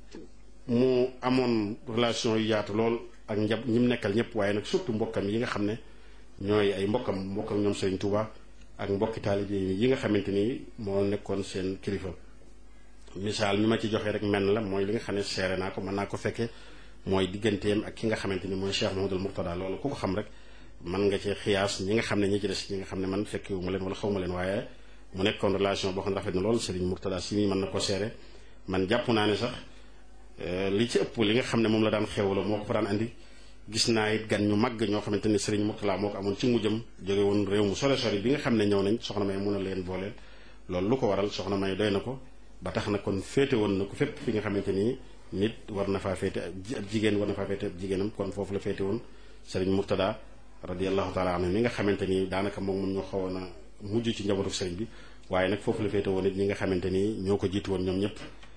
mu amoon relation yu yaatu lool ak ñi mu nekkal ñëpp waaye nag surtout mbokkam yi nga xam ne ñooy ay mbokkam ñoom Serigne Touba ak mbokki taalibe yi nga xamante ni moo nekkoon seen kilifa misaal mi ma ci joxee rek menn la mooy li nga xam ne seere naa ko mën naa ko fekke mooy digganteem ak ki nga xamante ni mooy Cheikh Mouhamadoul Mourtada loolu ku ko xam rek mën nga ci xiyaas ñi nga xam ne ñi ci des ñi nga xam ne man fekkewu ma leen wala xaw ma leen waaye mu nekkoon relation boo xam ne rafet na lool Serigne Mourtada si mii mën na ko seere man jàpp naa ne sax li ci ëpp li nga xam ne moom la daan xewloo moo ko fa daan andi gis naa it gan ñu màgg ñoo xamante ni Serigne Mourtada moo ko amoon ci mujjam jóge woon réew mu sore sori bi nga xam ne ñëw nañ soxna May mun a leen booleel loolu lu ko waral soxna May doy na ko ba tax na kon féete woon na ko fépp fi nga xamante ni nit war na faa féete ab jigéen war na faa féete ab jigéenam kon foofu la féete woon Serigne Mourtada radiyallahu taala anhu mi nga xamante ni daanaka moom ñoo xawoon a mujj ci njabootu Serigne bi waaye nag foofu la féete woon it ñi nga xamante ni ñoo ko jiitu woon ñoom ñëpp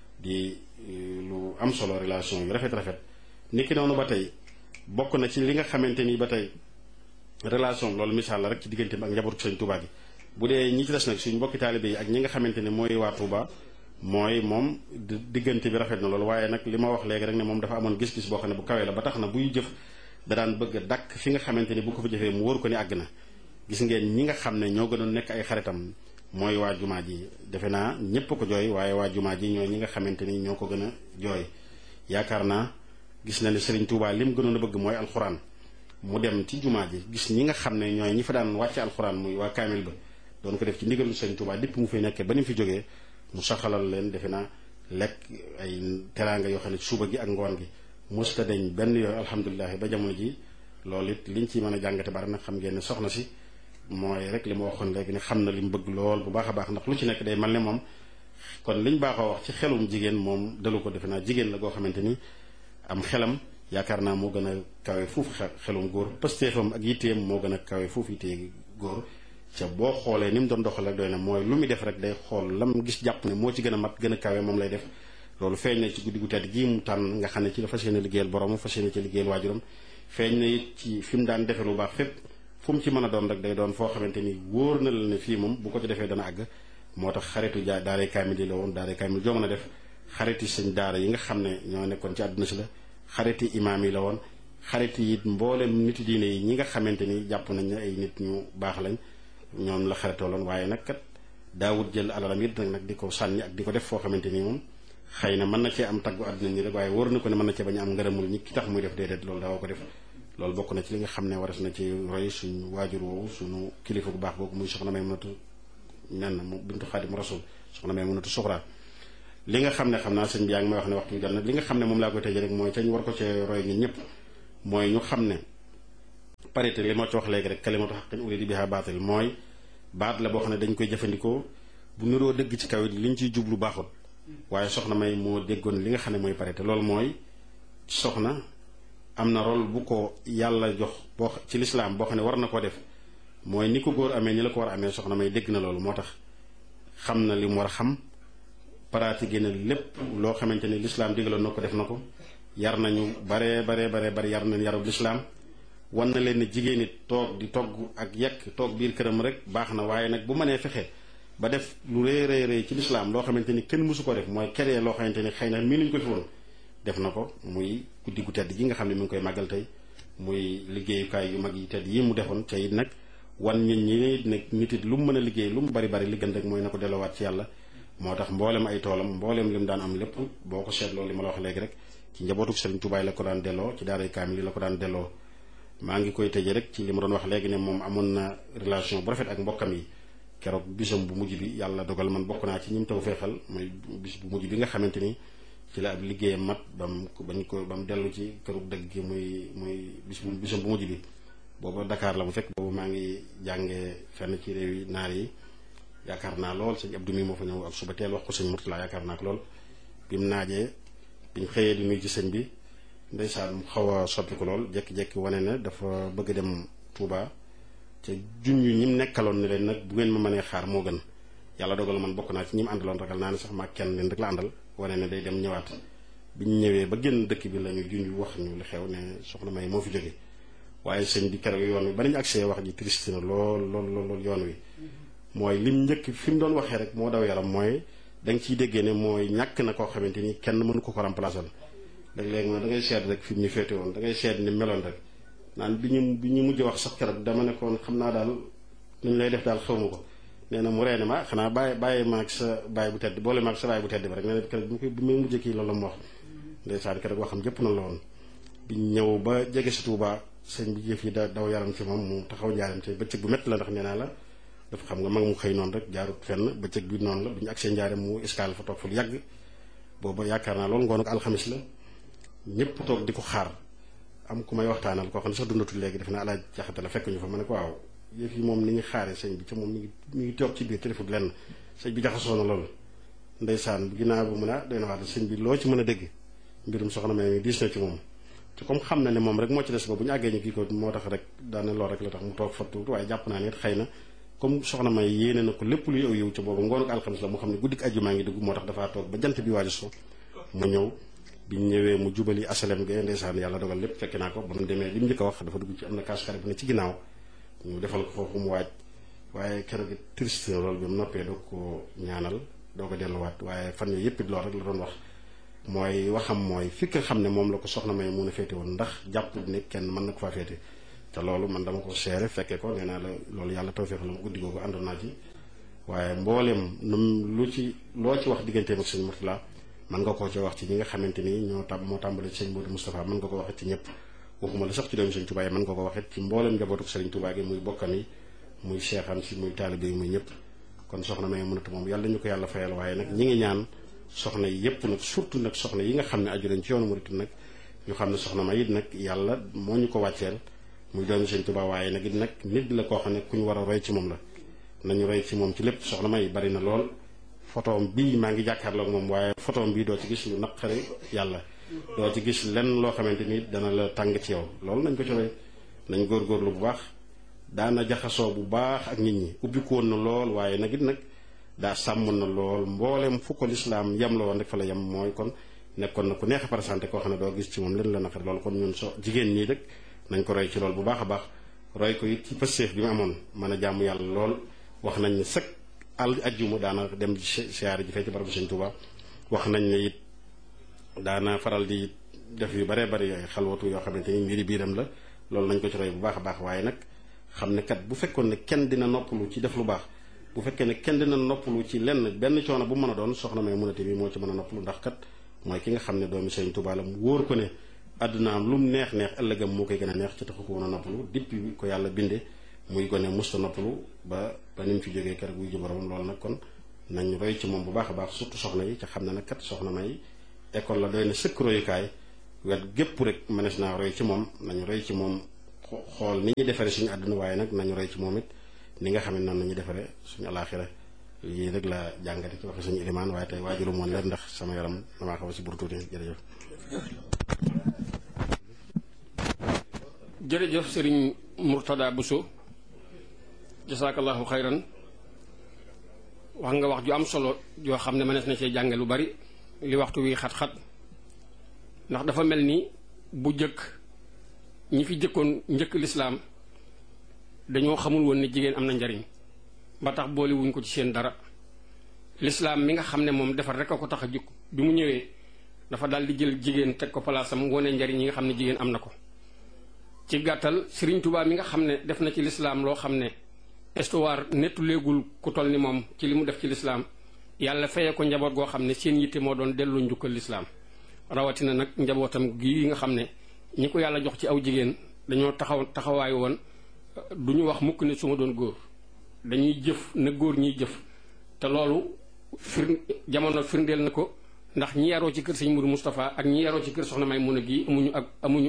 di lu am solo relation yu rafet niki noonu ba tey bokk na ci li nga xamante ni ba tey relation loolu misaal la rek ci diggante bi ak njabootu Serigne Touba gi bu dee ñi ci des nag suñu mbokki taalibe yi ak ñi nga xamante ni mooy waa Touba mooy moom diggante bi rafet na loolu waaye nag li ma wax léegi rek ne moom dafa amoon gis-gis boo xam ne bu kawee la ba tax na buy jëf da daan bëgg a dàkk fi nga xamante ni bu ko fa jëfee mu wóor ko ni àgg na gis ngeen ñi nga xam ne ñoo gënoon nekk ay xaritam mooy waa jumaa ji defe naa ñépp ko jooy waaye waa jumaa ji ñooy ñi nga xamante ni ñoo ko gën a jooy yaakaar naa gis na ne Serigne Touba lim gënoon a bëgg mooy alxuraan mu dem ci jumaa ji gis ñi nga xam ne ñooy ñi fa daan wàcce alxuraan muy waa kaamil ba doon ko def ci ndigalu Serigne Touba dipp mu fi nekkee ba ni mu fi jógee mu saxalal leen defe naa lekk ay teraanga yoo xam ne suba gi ak ngoon gi musta deñ benn yooyu alhamdulilah ba jamono ji loolu it liñ ci mën a jàngate bari nag xam ngeen ne soxna si mooy rek li ma waxoon léegi ne xam na li mu bëgg lool bu baax a baax ndax lu ci nekk day mel ne moom kon liñ baaxoo wax ci xelum jigéen moom dalu ko defe naa jigéen la goo xamante ni am xelam yaakaar naa moo gën a kawe fuuf xelum góor pëstéefam ak yitteem moo gën a kawe fuuf yittee góor ca boo xoolee ni mu doon doxal rek doy na mooy lu muy def rek day xool lam gis jàpp ne moo ci gën a mat gën a kawe moom lay def loolu feeñ na ci guddi gu tedd gii mu tànn nga xam ne ci la fas yéene liggéeyal borom fas yéene ci liggéeyal waajuram feeñ na it ci fi mu daan defe lu baax fépp fu mu ci mën a doon rek day doon foo xamante ni wóor na la ne fii moom bu ko ci defee dana àgg moo tax xaritu daaray kaamil yi la woon daaray kaamil joo mën a def xariti sëñ daara yi nga xam ne ñoo nekkoon ci àdduna si la xariti imaam yi la woon xariti it mboolem niti diine yi ñi nga xamante ni jàpp nañ ne ay nit ñu baax lañ ñoom la xaritooloon waaye nag kat daawut jël alalam it nag di ko sànni ak di ko def foo xamante ni moom xëy na mën na cee am taggu àdduna ni rek waaye wóor na ko ne mën na cee bañ a am ngërëmul ñi ki tax muy def déedéet loolu daawa ko def loolu bokk na ci li nga xam ne waras na ci roy suñu waajur woowu suñu kilifa bu baax googu muy soxna Maymunatu nen mu bintu Xaadim Rasul soxna Maymunatu Suxra li nga xam ne xam naa sëñ bi yaa ngi may wax ne waxtu bi jot na li nga xam ne moom laa koy tëjee rek mooy te ñu war ko cee roy ñun ñëpp mooy ñu xam ne parité li ma ci wax léegi rek kalimatu haqqin urida biha baatil mooy baat la boo xam ne dañ koy jëfandikoo bu niroo dëgg ci kaw it liñ ciy jublu baaxut waaye soxna May moo déggoon li nga xam ne mooy parité loolu mooy soxna am na rôle bu ko yàlla jox boo ci lislaam boo xam ne war na ko def mooy ni ko góor amee ni la ko war a amee soxna May dégg na loolu moo tax xam na li mu war a xam pratiqué na lépp loo xamante ni lislaam digaloon na ko def na ko yar nañu bare yar nañ yarub lislaam wan na leen ne jigéen it toog di togg ak yekk toog biir këram rek baax na waaye nag bu mënee fexe ba def lu rëy ci lislaam loo xamante ni kenn mësu ko def mooy keree loo xamante ni xëy na mii nuñ ko fi woon def na ko muy guddi gu tedd ji nga xam ne mi ngi koy màggal tey muy liggéeyukaay yu mag yi tedd yi mu defoon ca it nag wan nit ñi nag nit it lu mu mën a liggéey lu mu bari li gën rek mooy na ko delloowaat ci yàlla moo tax mboolem ay toolam mboolem li mu daan am lépp boo ko seetloo li ma la wax léegi rek ci njabootu Sëriñ Tuubaa la ko daan delloo ci daaray kaamil la ko daan delloo maa ngi koy tëjee rek ci li ma doon wax léegi ne moom amoon na relation bu rafet ak mbokkam yi keroog bisam bu mujj bi yàlla dogal man bokk naa ci ñi mu taw feexal mooy bis bu mujj bi nga xamante ni ci la ab liggéeyam mat ba mu dellu ci këru dëgg gi muy bisam bu mujj bi booba Dakar la mu fekk boobu maa ngi jàngee fenn ci réew yi naar yi yaakaar naa lool sëñ Abdou mi moo fa ñëw ak suba teel wax ko sëñ Murtala yaakaar naa ko lool bi mu naajee bi ñu xëyee di nuyu ci sëñ bi ndeysaan mu xaw a soppi ko lool jékki-jékki wane ne dafa bëgg dem Touba te junj ñi mu nekkaloon ne leen nag bu ngeen ma mënee xaar moo gën yàlla dogal man bokk naa ci ñi mu àndaloon ragal naa ne sax maa kenn leen rek la àndal wane ne day dem ñëwaat bi ñu ñëwee ba génn dëkk bi la ñu junj wax ñu li xew ne soxna May moo fi jóge waaye sëñ bi keroog yoon wi ba nañu accès wax ji triste na lool yoon wi mooy lim njëkk fi mu doon waxee rek moo daw yaram mooy da nga ciy déggee ne mooy ñàkk na koo xamante ni kenn mënu ko remplacer léeg-léeg da ngay seet rek fi mu ñu féete woon da ngay seet ni meloon rek naan bi ñu mujj wax sax keroog dama nekkoon xam naa daal nuñ lay def daal xaw ma ko nee na mu reene ma xanaa bàyyi ma ak sa baay bu tedd boole ma ak sa baay bu tedd ba rek nee na keroog bi may mujj kii loolu la mu wax ndeysaan keroog waxam jëpp na la woon bi ñëw ba jege si Touba sëñ bi jëf yi daw yaram ci moom mu taxaw njaaram te bëccëg bu métti la ndax nee naa la dafa xam nga mag mu xëy noonu rek jaarut fenn bëccëg bi noonu la bu ñu agsee njaaram mu escale fa toog fa lu yàgg booba yaakaar naa loolu ngoon ak alxamis la ñëpp toog di ko xaar am ku may waxtaanal koo xam ne sax dundatul léegi def na alaaj jaxate la fekk ñu fa ma ne ko waaw yëf yi moom ni ñu xaaree sëñ bi ca moom mi ngi toog ci biir téléphone lenn sëñ bi jaxasoo na loolu ndeysaan ginnaaw bu mu ne doy na waat sëñ bi loo ci mën a dégg mbirum soxna May diis na ci moom te comme xam na ne moom rek moo ci des ba bu ñu àggee ñu kii ko moo tax rek daane lool rek la tax mu toog fa tuuti waaye jàpp naa ne it xëy na comme soxna May yéene na ko lépp luy aw yiw ca boobu ngoonu alxamis la mu xam ne guddik àjjuma ngi dugg moo tax dafaa toog ba jant bi waaju so mu ñëw bi ñu ñëwee mu jubali asalem ga ndeysaan yàlla dogal lépp fekk naa ko ba mu demee li mu njëkk a wax dafa dugg ci am na kaas xarit bu ne ci ginnaaw ñu defal ko foofu mu waaj waaye keroog it triste na loolu bi mu noppee doo ko ñaanal doo ko delluwaat waaye fan yooyu yëpp it loolu rek la doon wax mooy waxam mooy fi nga xam ne moom la ko soxna May mun a féete woon ndax jàpp ne kenn mën na ko faa féete te loolu man dama ko seere fekkee ko nee naa la loolu yàlla tawfeex la mu guddi googu àndoon naa ci waaye mbooleem loo ci wax digganteem ak sëñ Murtala mën nga koo ci wax ci ñi nga xamante ni moo tàmbale ci sëñ Modou Moustapha mën nga ko waxee ci ñëpp waxuma la sax ci doomu sëñ Touba yi mën nga ko waxee ci mbooleem njabootu sëriñ Touba gi muy bokkam yi muy seexam si muy taalibe yi muy ñëpp kon soxna May mënatu moom yàlla ñu ko yàlla fayal waaye nag ñi ngi ñaan soxna yi yëpp nag surtout nag soxna yi nga xam ne aju nañ ci yoonu murit nag ñu xam ne soxna May it nag yàlla moo ñu ko wàcceel muy doomu sëñ Touba waaye nag it nag nit la koo xam ne ku ñu war a roy ci moom la nañu roy ci moom ci lépp soxna May bari na lool photoom bii maa ngi jàkkaarloog moom waaye photoom bii doo ci gis lu naqari yàlla doo ci gis lenn loo xamante ni dana la tàng ci yow loolu nañ ko ci roy nañ góorgóorlu bu baax daana jaxasoo bu baax ak nit ñi ubbi ko woon na lool waaye nag it nag daa sàmm na lool mboolem fu ko lislaam yem la woon rek fa la yem mooy kon nekkoon na ku neex a présenté koo xam ne doo gis ci moom leen la naqari loolu kon ñun jigéen ñii rek nañ ko roy ci lool bu baax a baax roy ko it ci pëstéef bi mu amoon mën a jàmm yàlla lool wax nañ ne sëkk ajjuma daana dem siyaare ji fee ci barabu Sëñ Tuubaa wax nañ ne it daana faral di def yu baree bari yooyu xalwatu yoo xamante ni mbiri biiram la loolu nañ ko ci roy bu baax a baax waaye nag xam ne kat bu fekkoon ne kenn dina noppalu ci def lu baax bu fekkee ne kenn dina noppalu ci lenn benn coono bu mën a doon soxna May Munate bi moo ci mën a noppalu ndax kat mooy ki nga xam ne doomi Sëñ Tuubaa la mu wóor ko ne àddunaam lu mu neex ëllëgam moo koy gën a neex ci taxu ko woon a noppalu depuis ko yàlla binde muy gone musta noppalu ba ni mu fi jógee keroog wuy ji boromam loolu nag kon nañ roy ci moom bu baax a baax surtout soxna yi ca xam ne nag kat soxna May école la doy na sëkk royukaay wet gépp rek mënees naa roy ci moom nañu roy ci moom xool ni ñu defaree suñu àdduna waaye nag nañu roy ci moom it ni nga xam ne noonu nañu defaree suñu alaaxira lii rek la jàngate ci waxe suñu ilimaan waaye tey waajuru moon leen ndax sama yaram damaa xaw a si buru tuuti jërëjëf. jërëjëf Serigne Mourtada Bousso jasaakallahu xayran wax nga wax ju am solo yoo xam ne mënees na cee jànge lu bari li waxtu wi xat-xat ndax dafa mel ni bu jëkk ñi fi jëkkoon njëkk lislaam dañoo xamul woon ne jigéen am na njariñ ba tax boole wuñ ko ci seen dara lislaam mi nga xam ne moom defar rek a ko tax a jukk bi mu ñëwee dafa daal di jël jigéen teg ko palaasam wone njariñ yi nga xam ne jigéen am na ko ci gàttal Serigne Touba mi nga xam ne def na ci lislaam loo xam ne histoire nettu léegul ku toll ni moom ci li mu def ci lislaam yàlla fayee ko njaboot goo xam ne seen yitte moo doon delloo njukkal lislaam rawatina nag njabootam gii nga xam ne ñi ko yàlla jox ci aw jigéen dañoo taxawaay woon du ñu wax mukk ne su ma doon góor dañuy jëf na góor ñiy jëf te loolu jamono firndeel na ko ndax ñi yaroo ci kër sëñ Mourou Moustapha ak ñi yaroo ci kër soxna Maymuna gi amuñu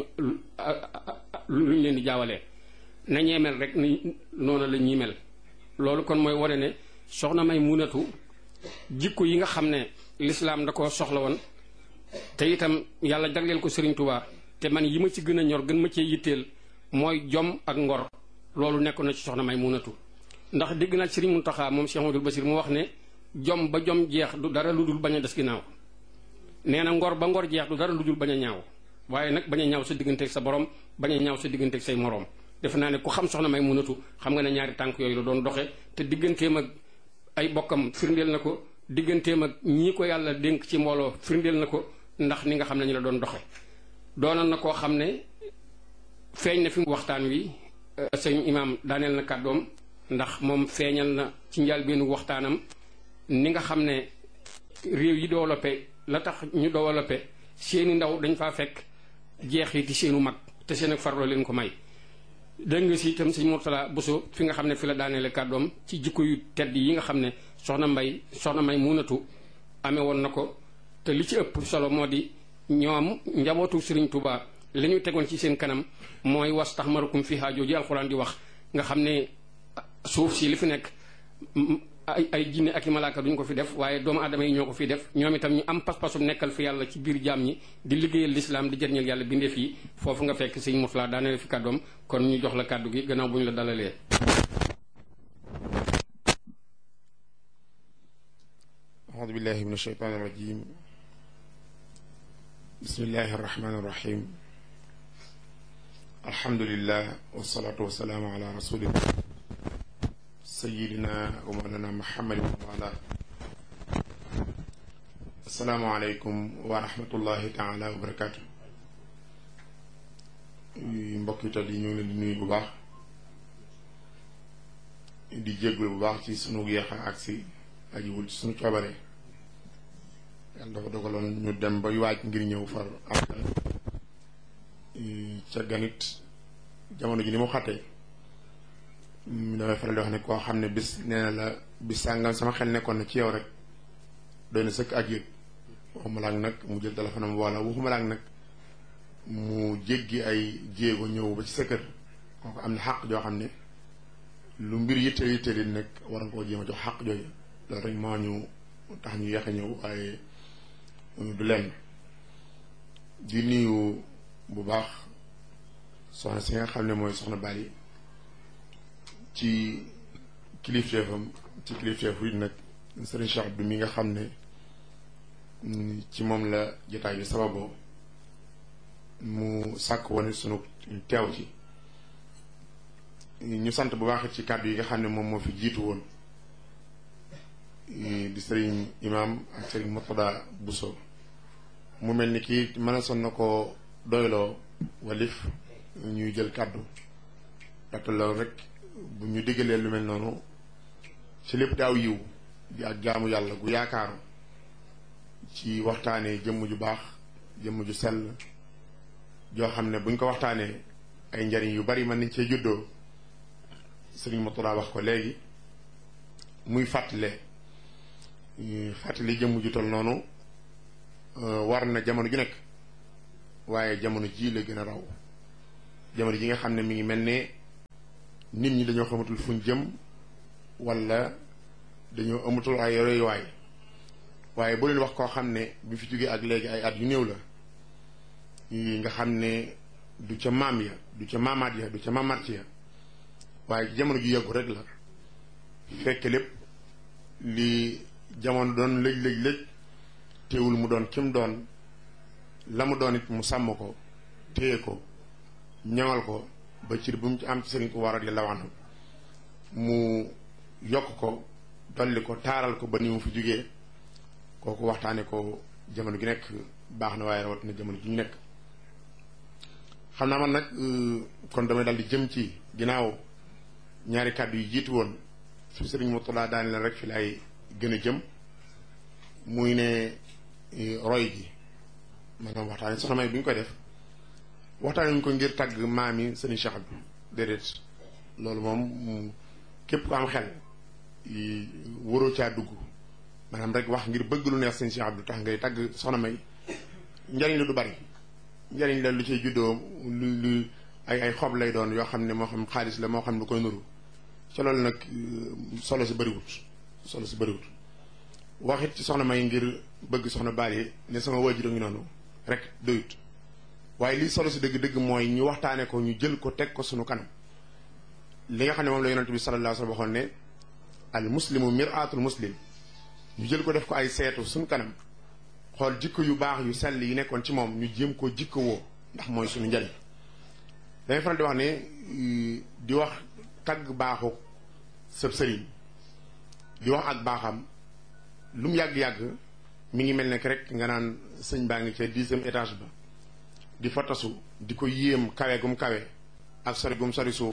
luñ leen di jaawalee na ñee mel rek ni noonu la ñuy mel loolu kon mooy wane ne soxna Maymunatu jikko yi nga xam ne lislaam da ko soxla woon te itam yàlla jagleel ko Serigne Touba te man yi ma ci gën a ñor gën ma cee yitteel mooy jom ak ngor loolu nekkoon na ci soxna Maymunatu ndax dégg naa Serigne Mountakha moom Cheikh Amadou Bassir mu wax ne jom ba jom jeex du dara lu dul bañ a des ginnaaw nee na ngor ba ngor jeex du dara lu dul bañ a ñaaw waaye nag bañ a ñaaw sa digganteeg sa borom bañ a ñaaw sa digganteeg say moroom defe naa ne ku xam soxna Maymunatu xam nga ne ñaari tànk yooyu la doon doxe te digganteem ak ay bokkam firndeel na ko digganteem ak ñii ko yàlla dénk ci mbooloo firndeel na ko ndax ni nga xam ne ñu la doon doxe doonoon na koo xam ne feeñ na fi waxtaan wi sëñ imaam daaneel na kàddoom ndax moom feeñal na ci njëlbéenu waxtaanam ni nga xam ne réew yi développé la tax ñu développé seeni ndaw dañ faa fekk jeexiti seenu mag te seen ak farloo leen ko may dégg nga si itam sëñ Mourtada Bousso fi nga xam ne fi la daaneele kàddoom ci jikko yu tedd yi nga xam ne soxna Maymunatu amee woon na ko te li ci ëpp solo moo di ñoom njabootu Serigne Touba li ñu tegoon ci seen kanam mooy wastaxmarukum fiha jooju alxuraan di wax nga xam ne suuf si li fi nekk ay jinne ak i malaaka duñ ko fi def waaye doomu aadama yi ñoo ko fi def ñoom itam ñu am pas-pasum nekkal fi yàlla ci biir jaam ñi di liggéeyal lislaam di jëriñal yàlla bindeef yi foofu nga fekk sëñ Mourtada daaneel fi kàddoom kon ñu jox la kàddu gi gannaaw bu ñu la dalalee. أعوذ بالله من الشيطان الرجيم بسم الله الرحمن الرحيم الحمد لله والصلاة والسلام على رسول الله سيدنا ومولانا محمد وعلى السلام عليكم ورحمة الله تعالى وبركاته mbokk yi ñu ngi leen di nuyu bu baax di jéggul bu baax ci sunu yeex a agsi ajiwul ci sunu coobare yàlla dafa dogaloon ñu dem ba waaj ngir ñëw far am ca ganit jamono ji ni mu xattee damay faral di wax ne koo xam ne bis nee na la bis sàngam sama xel nekkoon na ci yow rek doy na sëkk ak yëg waxuma laak nag mu jël téléphone am wala waxuma laak nag mu jéggi ay jéego ñëw ba ci sa kër kooku am na xàq joo xam ne lu mbir yitteel yitteel yi nag war nga koo jéem a jox xàq jooju loolu rek moo ñu tax ñu yeex a ñëw waaye du lenn di nuyu bu baax soxna si nga xam ne mooy soxna Bali ci kilifteefam ci kilifteefu it nag Serigne Cheikh Abdou mi nga xam ne ci moom la jotaay bi sababoo mu sàkk woon sunu teew ci ñu sant bu baax ci kàddu yi nga xam ne moom moo fi jiitu woon di sëriñ imaam ak sëriñ Mourtada Bousso mu mel ni kii mën a son na ko doyloo walif ñuy jël kàddu ndaxte loolu rek bu ñu diggalee lu mel noonu ci lépp daaw yiw di ak jaamu yàlla gu yaakaaru ci waxtaanee jëmm ju baax jëmm ju sell joo xam ne buñ ko waxtaanee ay njariñ yu bari mën nañ cee juddoo sëriñ Mourtada wax ko léegi muy fàttale fàttali jëmm ju tol noonu war na jamono ju nekk waaye jamono ji la gën a raw jamono ji nga xam ne mi ngi mel ne nit ñi dañoo xamatul fuñ jëm wala dañoo amatul ay royuwaay waaye boo leen wax koo xam ne bi fi jógee ak léegi ay at yu néew la nga xam ne du ca maam ya du ca maamaat ya du ca maamaat ya waaye jamono ju yàggu rek la fekk lépp li jamono doon lëj teewul mu doon kim doon la mu doon it mu sàmm ko téye ko ñaŋal ko ba cir bu mu ci am ci Sëriñ Tuubaa radiyallaahu anhu mu yokk ko dolli ko taaral ko ba ni mu fi jógee kooku waxtaane ko jamono gi nekk baax na waaye rawatina jamono ji ñu nekk xam naa man nag kon damay dal di jëm ci ginnaaw ñaari kàddu yi jiitu woon su Sëriñ Murtadaa daane leen rek fi laay gën a jëm muy ne roy gi maanaam waxtaane soxna May bi ñu koy def waxtaane ñu ko ngir tàgg maam yi Sëriñ Cheikh Abdou déedéet loolu moom képp ko am xel waroo caa dugg maanaam rek wax ngir bëgg lu neex Sëriñ Cheikh Abdou tax ngay tàgg soxna May njariñ la du bari njariñ la lu cay juddoo lu ay xob lay doon yoo xam ne moo xam xaalis la moo xam lu koy nuru ca loolu nag solo si bëriwut waxit ci soxna May ngir bëgg soxna Bally ne sama waajur ngi noonu rek doyut waaye lii solo si dëgg-dëgg mooy ñu waxtaane ko ñu jël ko teg ko sunu kanam li nga xam ne moom la yonent bi sallallahu alayhi wa sallam waxoon ne al muslimu mir'atul muslim ñu jël ko def ko ay seetu sunu kanam xool jikko yu baax yu sell yi nekkoon ci moom ñu jéem koo jikko woo ndax mooy sunu njariñ dangay faral di wax ne di wax tagg baaxu sëb sëriñ di wax ak baaxam lu mu yàgg-yàgg mi ngi mel ne rek nga naan sëñ baa ngi ca 10e étage ba di fa tasu di ko yéem kawe gum kawe ak sori gum sori suuf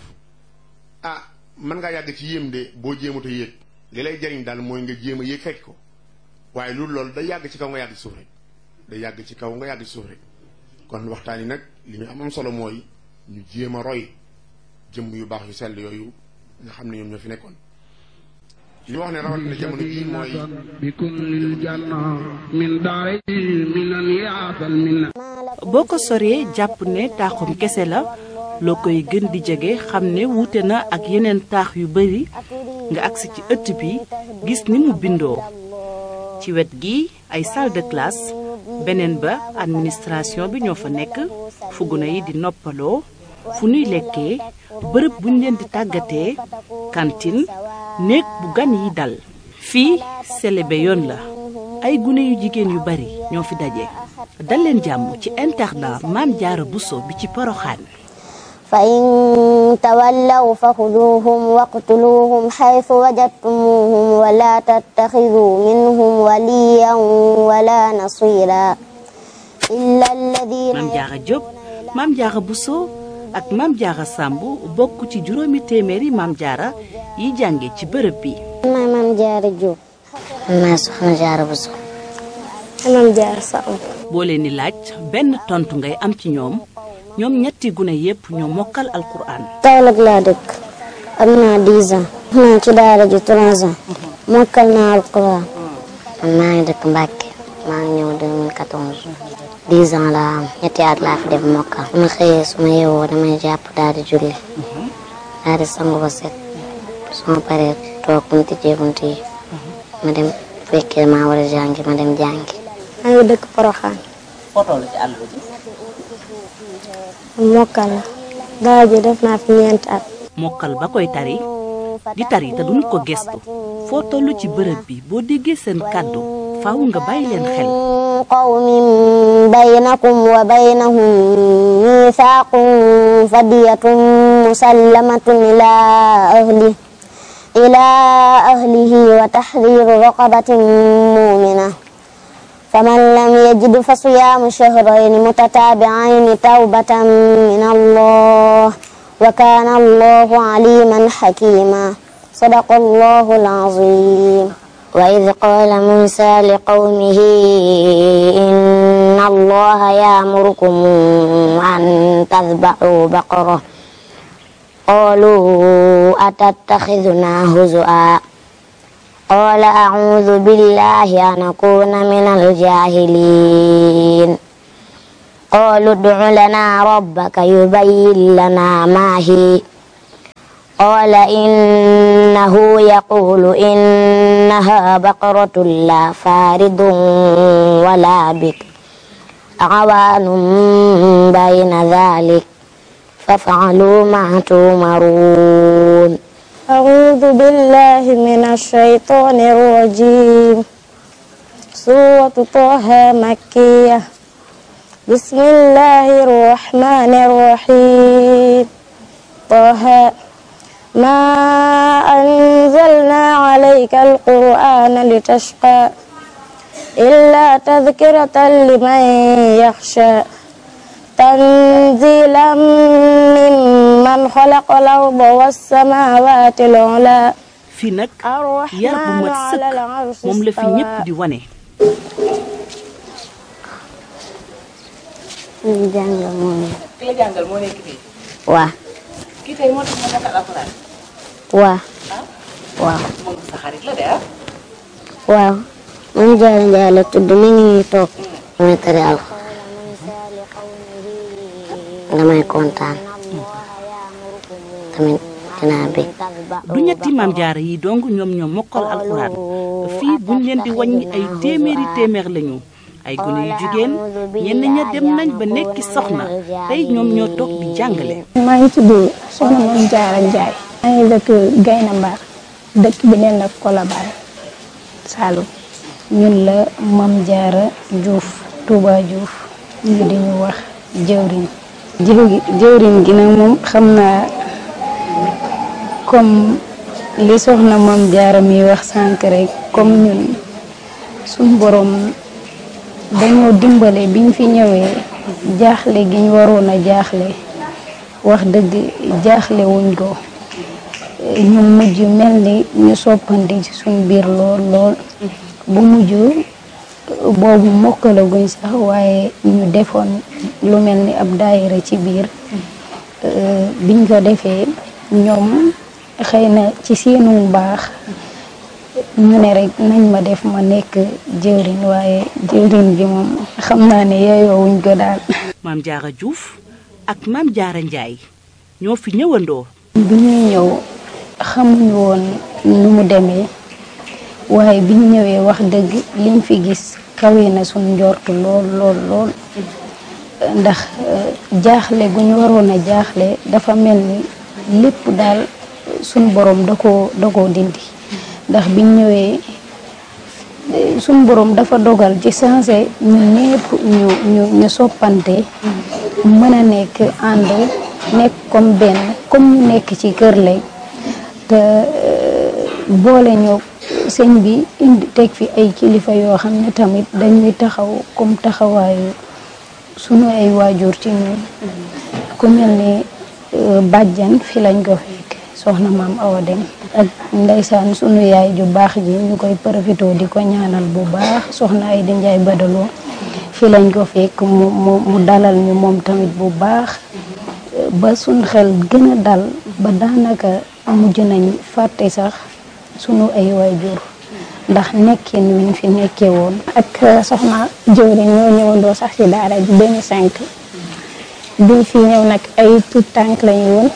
mën ngaa yàgg ci yéem de boo jéemut a yéeg li lay jariñ daal mooy nga jéem a yéeg fekk ko waaye loolu day yàgg ci kaw nga yàgg ci suuf rek day yàgg ci kaw nga yàgg ci suuf rek kon waxtaan yi nag li ñu am solo mooy ñu jéem a roy jëmm yu baax yu sell yooyu nga xam ne ñoom ñoo fi nekkoon li wax ne rawat na jamono ji mooy boo ko soree jàpp ne taaxum kese la loo koy gën di jege xam ne wuute na ak yeneen taax yu bari nga agsi ci ëtt bi gis ni mu bindoo ci wet gi ay salle de classe beneen ba administration bi ñoo fa nekk fu gune yi di noppaloo fu nuy lekkee bërëb buñ leen di tàggatee cantine néeg bu gan yi dal fii selebe yoon la ay gune yu jigéen yu bari ñoo fi daje dal leen jàmm ci internat Maam Jaara Buso bi ci Poroxaan fa in tawallaw fa xuduuhum waqtuluuhum xaytu wajadtumuuhum wala tattaxiduu minhum waliyan wala nasira illa alladina Maam Jaara Jóob Maam Jaara Buso ak Maam Jaara Sàmb bokk ci juróomi téeméeri Maam Jaara yi jànge ci bërëb bi. maay Maam Jaara Jóob. maay Soxna Jaara Buso. Maam Jaara Sàmb. boo leen di laaj benn tontu ngay am ci ñoom ñetti gune yépp ñoo mokkal alquran. Kaolack laa dëkk am naa 10 ans. maa ci daara ji 3 ans. mokkal naa alquran. maa ngi dëkk Mbàkke maa ngi ñëw 2014. 10 ans laa am ñetti at laa fi def mokkal. su ma xëyee su ma yeewoo damay jàpp daal di julli. daal di sangu ba set. su ma paree toog buñ tijjee bunt yi. ma dem fekkee maa war a jàngi ma dem jàngi. maa ngi dëkk Poroxaan. foto la ci àll bi. mokkal la. daara ji def naa fi 4 at. mokkal ba koy tari di tari te duñ ko gestu foo tollu ci bërëb bi boo déggee seen kàddu faaw nga bàyyi leen xel. qawmin baynakum wa baynahum miisaaqun fadiyatun musallamatun ilaa ahlihi wa tahriiru raqabatin mu'mina faman lam yajid fa siyaamu shahrayni mutataabi'ayni tawbatan min Allah wa kaana Allahu aliiman hakiima sadaqa Allahu al-aziim. وإذ قال موسى لقومه إن الله يأمركم أن تذبحوا بقرة قالوا أتتخذنا هزؤا قال أعوذ بالله أن أكون من الجاهلين قالوا ادع لنا ربك يبين لنا ما هي قال إنه يقول إنها بقرة لا فارض ولا بكر عوان بين ذلك فافعلوا ما تؤمرون أعوذ بالله من الشيطان الرجيم سورة طه مكية بسم الله الرحمن الرحيم طه ما أنزلنا عليك القرآن لتشقى إلا تذكرة لمن يخشى تنزيلا ممن خلق الأرض والسماوات العلى fii nag yar bu mat sëkk moom la fi ñépp di wane. jàngal moo nekk. ki la jàngal moo nekk fii. waaw. kii tey moo tax ma mokkal alxuraan. waaw. waaw. moom sa xarit la de ah. waaw. man Jaara Njaay la tudd mi ngi toog. damay tari alxuraan. damay kontaan. tamit dinaa bég. du ñetti maam jaara yi dong ñoom ñoo mokkal alxuraan fii buñ leen di wàññi ay téeméer lañu ay gone yu jigéen ñenn ña dem nañ ba nekki soxna tey ñoom ñoo toog di jàngale. maa ngi tudd soxna Mame Diarra Ndiaye. maa ngi dëkk Gayna Mbar dëkk bi neen la Colobane Saloum. ñun la Mame Diarra Diouf Touba Diouf ñu di ñu wax jëwriñ. jëwriñ gi nag moom xam naa comme li soxna Mame Diarra mi wax sànq rek comme ñun suñ borom dañoo dimbale biñ fi ñëwee jaaxle gi ñu waroon a jaaxle wax dëgg jaaxle wuñ ko ñu mujj mel ni ñu soppandi ci suñ biir lool bu mujj boobu mokkalaguñ sax waaye ñu defoon lu mel ni ab daayira ci biir biñ ko defee ñoom xëy na ci seenu baax ñu ne rek nañ ma def ma nekk jëwriñ waaye jëwriñ bi moom xam naa ne yeyoowuñ ko daal. Mame Diarra Diouf ak Mame Diarra Ndiaye ñoo fi ñëwandoo. bi ñuy ñëw xamuñu woon nu mu demee waaye bi ñu ñëwee wax dëgg liñ fi gis kawe na suñ njortu lool ndax jaaxle gu ñu waroon a jaaxle dafa mel ni lépp daal suñ borom da koo dindi ndax biñ ñëwee suñ borom dafa dogal ci sensé ñun ñëpp ñu soppante mën a nekk ànd nekk comme benn comme ñu nekk ci kër lay te boole ñu sëñ bi indi teg fi ay kilifa yoo xam ne tamit dañuy taxaw comme taxawaayu sunu ay waajur ci ñun ku mel ni bàjjan fi lañ ko fekk soxna maam Awa Dem ak ndeysaan sunu yaay ju baax ji ñu koy profité di ko ñaanal bu baax soxna ay di Njaay Badaloo fi lañ ko fekk mu dalal ñu moom tamit bu baax ba suñ xel gën a dal ba daanaka mujj nañ fàtte sax sunu ay waajur ndax nekkin wiñ fi nekkee woon. ak soxna jëwriñ ñoo ñëwandoo sax ci daara ji 2005 biñ fi ñëw nag ay tout tànk lañu woon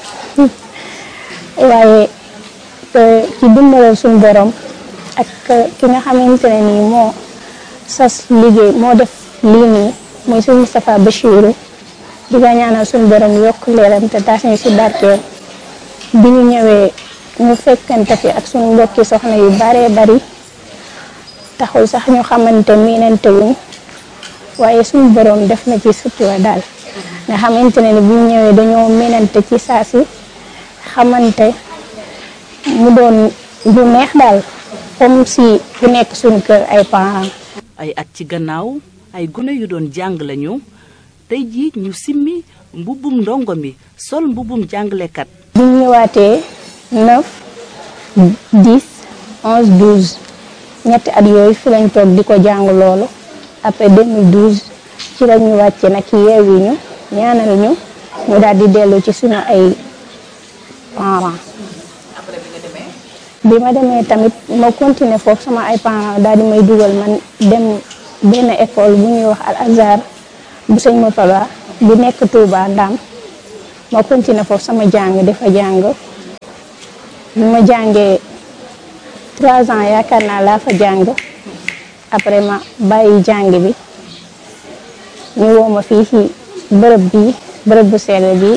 waaye ci dimbalal suñu borom ak ki nga xamante ne nii moo sas liggéey moo def lii nii mooy suñu Moustapha Bachirou di ko ñaanal suñu borom yokk leeram te taas ñu ci barkeel bi ñu ñëwee ñu fekkante fi ak suñu mbokki soxna yu baree bari taxul sax ñu xamante miinante wuñ waaye suñu borom def na ci sutura daal nga xamante ne ni bu ñu ñëwee dañoo miinante ci saa si xamante mu doon bu neex daal comme si bu nekk suñu kër ay parents. ay at ci gannaaw ay gune yu doon jàng lañu tey jii ñu simmi mbubbum ndongo mi sol mbubbum jàngalekat. bi ñu ñëwaatee 9 10 11 12 ñetti at yooyu fi lañ toog di ko jàng loolu après 2012 ci la ñu wàcce nag yeewi ñu ñaanal ñu daal di dellu ci suñu ay parents. bi ma demee tamit ma continuer foofu sama ay parents daal di may dugal man dem benn école bu ñuy wax Al Azhar bu sëñ Moutala bu nekk Touba Ndam ma continuer foofu sama jàng dafa jàng bi ma jàngee 3 ans yaakaar naa laa fa jàng après ma bàyyi jàng bi ñu woo ma fii ci bërëb bu sell bi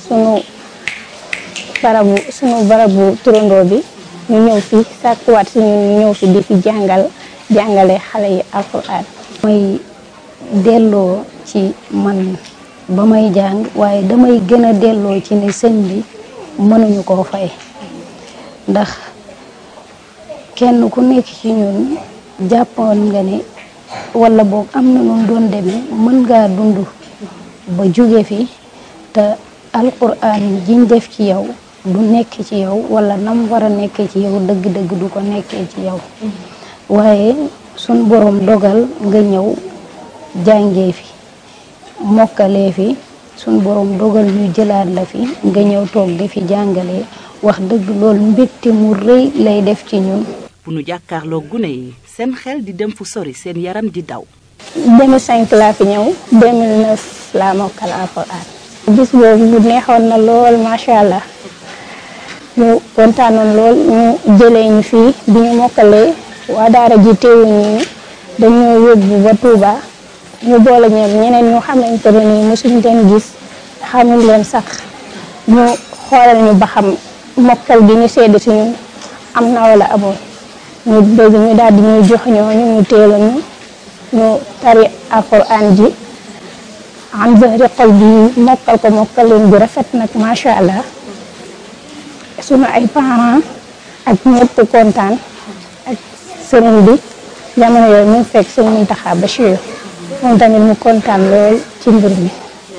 sunu barabu turandoo bi ñu ñëw fi sàkkuwaat si ñun ñu ñëw fi di fi jàngale xale yi alquran. may delloo ci man ba may jàng waaye damay gën a delloo ci ne sëñ bi mënuñu koo fay ndax kenn ku nekk ci ñun jàppoon nga ne wala boog am na nun doon demee mën ngaa dund ba jóge fi te alquran jiñ def ci yow du nekk ci yow wala nam war a nekkee ci yow dëgg-dëgg du ko nekkee ci yow waaye sun borom dogal nga ñëw jàngee fi mokkalee fi sun borom dogal ñu jëlaat la fi nga ñëw toog di fi jàngalee wax dëgg loolu mbégte mu rëy lay def ci ñun. bu nu jàkkaarloo gune yi seen xel di dem fu sori seen yaram di daw. 2005 laa fi ñëw 2009 laa mokkal alxuraan. bis boobu mu neexoon na lool macha allah ñu kontaanoon lool ñu jëlee ñu fii bi ñu mokkalee waa daara ji teewuñu ni dañoo yóbbu ba Touba ñu boole ñoom ñeneen ñu xamante ne nii mosuñu leen gis xamuñ leen sax ñu xoolal ñu ba xam mokkal bi ñu sedd si ñun am na wala amoon ñu bëgg ñu daal di ñuy jox ñooñu ñu teel a ñu tari alxuraan ji am zahri xol bi mokkal leen bu rafet nag macha allah sunu ay parents ak ñëpp kontaan ak sëriñ bi jamono yooyu mu fekk sëñ Mountakha Bachir moom tamit mu kontaan lool ci mbir mi.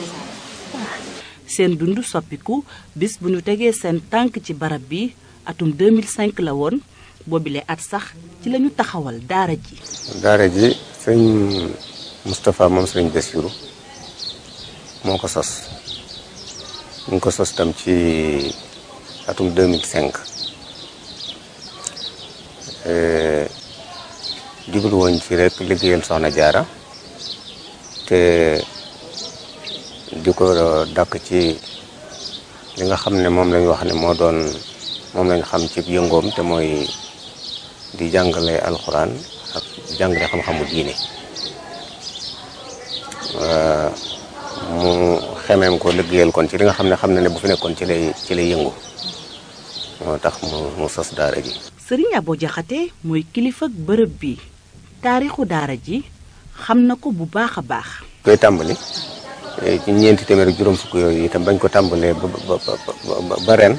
seen dund soppiku bis bu ñu tegee seen tànk ci barab bi atum 2005 la woon boobile at sax ci lañu taxawal daara ji. daara ji sëñ Moustapha moom sëñ Bassirou moo ko sos ñu ngi ko sos tam ci atum 2005 jublu woon ci rek liggéeyal Soxna Jaara te di ko dàkk ci li nga xam ne moom lañ wax ne moom lañ xam ci yëngoom te mooy di jàngale alxuraan ak jàngale xam-xamu diine mu xemeem ko liggéeyal kon ci li nga xam ne bu fi nekkoon ci lay yëngu moo tax mu sos daara ji. Sëriñ Abo Jaxate mooy kilifa ak bërëb bi taarixu daara ji xam na ko bu baax a baax. koy tàmbali ci 400 juróom fukk yooyu itam bañ ko tàmbalee ba ren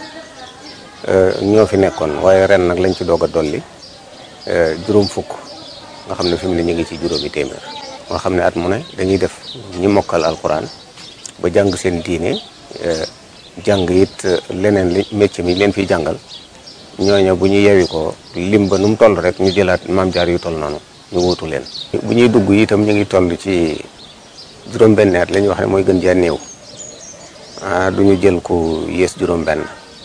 ñoo fi nekkoon waaye ren nag lañ ci doog a dolli juróom fukk nga xam ne fi mu ne ñu ngi ci juróomi téeméer. nga xam ne at mu ne dañuy def ñi mokkal alxuraan ba jàng seen diine jàng it leneen li métier mi leen fiy jàngal ñooñu bu ñu yewi ko lim ba nu mu toll rek ñu jëlaat maam jaar yu toll noonu ñu wuutu leen. bu ñuy dugg itam ñu ngi toll ci juróom-benn at la ñuy wax ne mooy gën jaa néew du ñu jël ku yées juróom-benn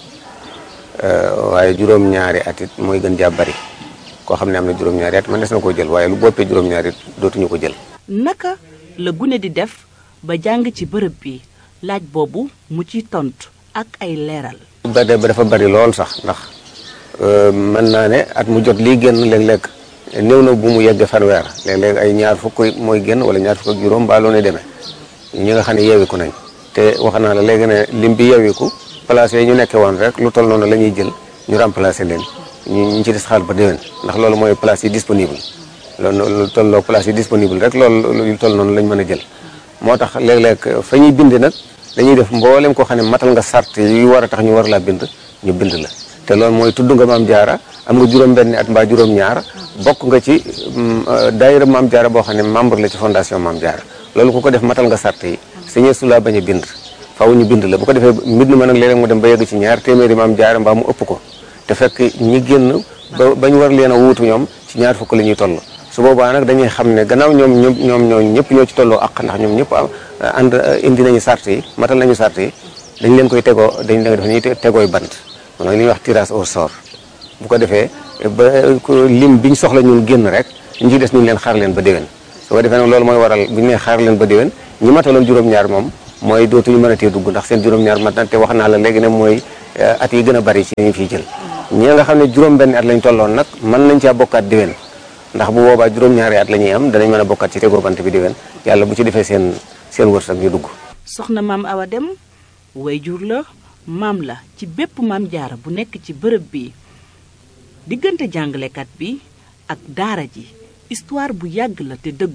waaye juróom-ñaari at it mooy gën jaa bari koo xam ne am na juróom-ñaari at man des na koo jël waaye lu boppee juróom-ñaari it dootuñu ko jël. naka la gune di def ba jàng ci bërëb bi laaj boobu mu ciy tontu ak ay leeral. ba dafa bari lool sax ndax mën naa ne at mu jot lii génn léeg-léeg néew na bu mu yeggee fanweer léeg-léeg ay ñaar fukk mooy génn wala ñaar fukk ak juróom baa loo ne demee ñi nga xam ne yeewiku nañ te wax naa la léegi ne lim bi yeewiku place yi ñu nekkee woon rek lu toll noonu la ñuy jël ñu remplacer leen ñu ci des xaal ba déwén ndax loolu mooy place yi disponible loolu lu tolloo place yi disponible rek loolu lu toll noonu lañ mën a jël moo tax léeg-léeg fa ñuy bind nag dañuy def mboolem koo xam ne matal nga sart yu war a tax ñu war laa bind ñu bind la te loolu mooy tudd nga maam jaara am nga juróom-benn at mbaa juróom-ñaar bokk nga ci daayira maam jaara boo xam ne membre la ci fondation maam jaara loolu ku ko def matal nga sart yi sañee su laa bañ a bind faaw ñu bind la bu ko defee mbind ma nag léeg-léeg mu dem ba yegg ci 2 téeméeri maam jaara mbaa mu ëpp ko te fekk ñi génn ba ñu war leen a wuutu ñoom ci 2 fukk la ñuy toll su boobaa nag dañuy xam ne gannaaw ñoom ñëpp ñoo ci tolloo ak ndax ñoom ñëpp ànd indi nañu sart yi matal nañu sart yi dañ leen koy tegoo dañ leen def ñuy tegooy bant mooy li ñuy wax tirage au sort bu ko defee ba lim biñ soxla ñun génn rek ñu ci des ñu leen xaar leen ba déwén su ko defee nag loolu mooy waral bu ñu nee xaar leen ba déwén ñi mataloon juróom-ñaar moom mooy dootuñu mën a tee dugg ndax seen juróom-ñaar mat na te wax naa la léegi ne mooy at yi gën a bari ci ñu fiy jël ñi nga xam ne juróom-benn at lañ tolloon nag mën nañ caa bokkaat déwén ndax bu boobaa juróom-ñaari at la ñuy am danañ mën a bokkaat ci tegoo bant bi déwén yàlla bu ci defee seen wërsëg ñu dugg. soxna maam Awa Dem wayjur la maam la ci bépp maam jaara bu nekk ci bërëb bi diggante jàngalekat bi ak daara ji histoire bu yàgg la te dëgg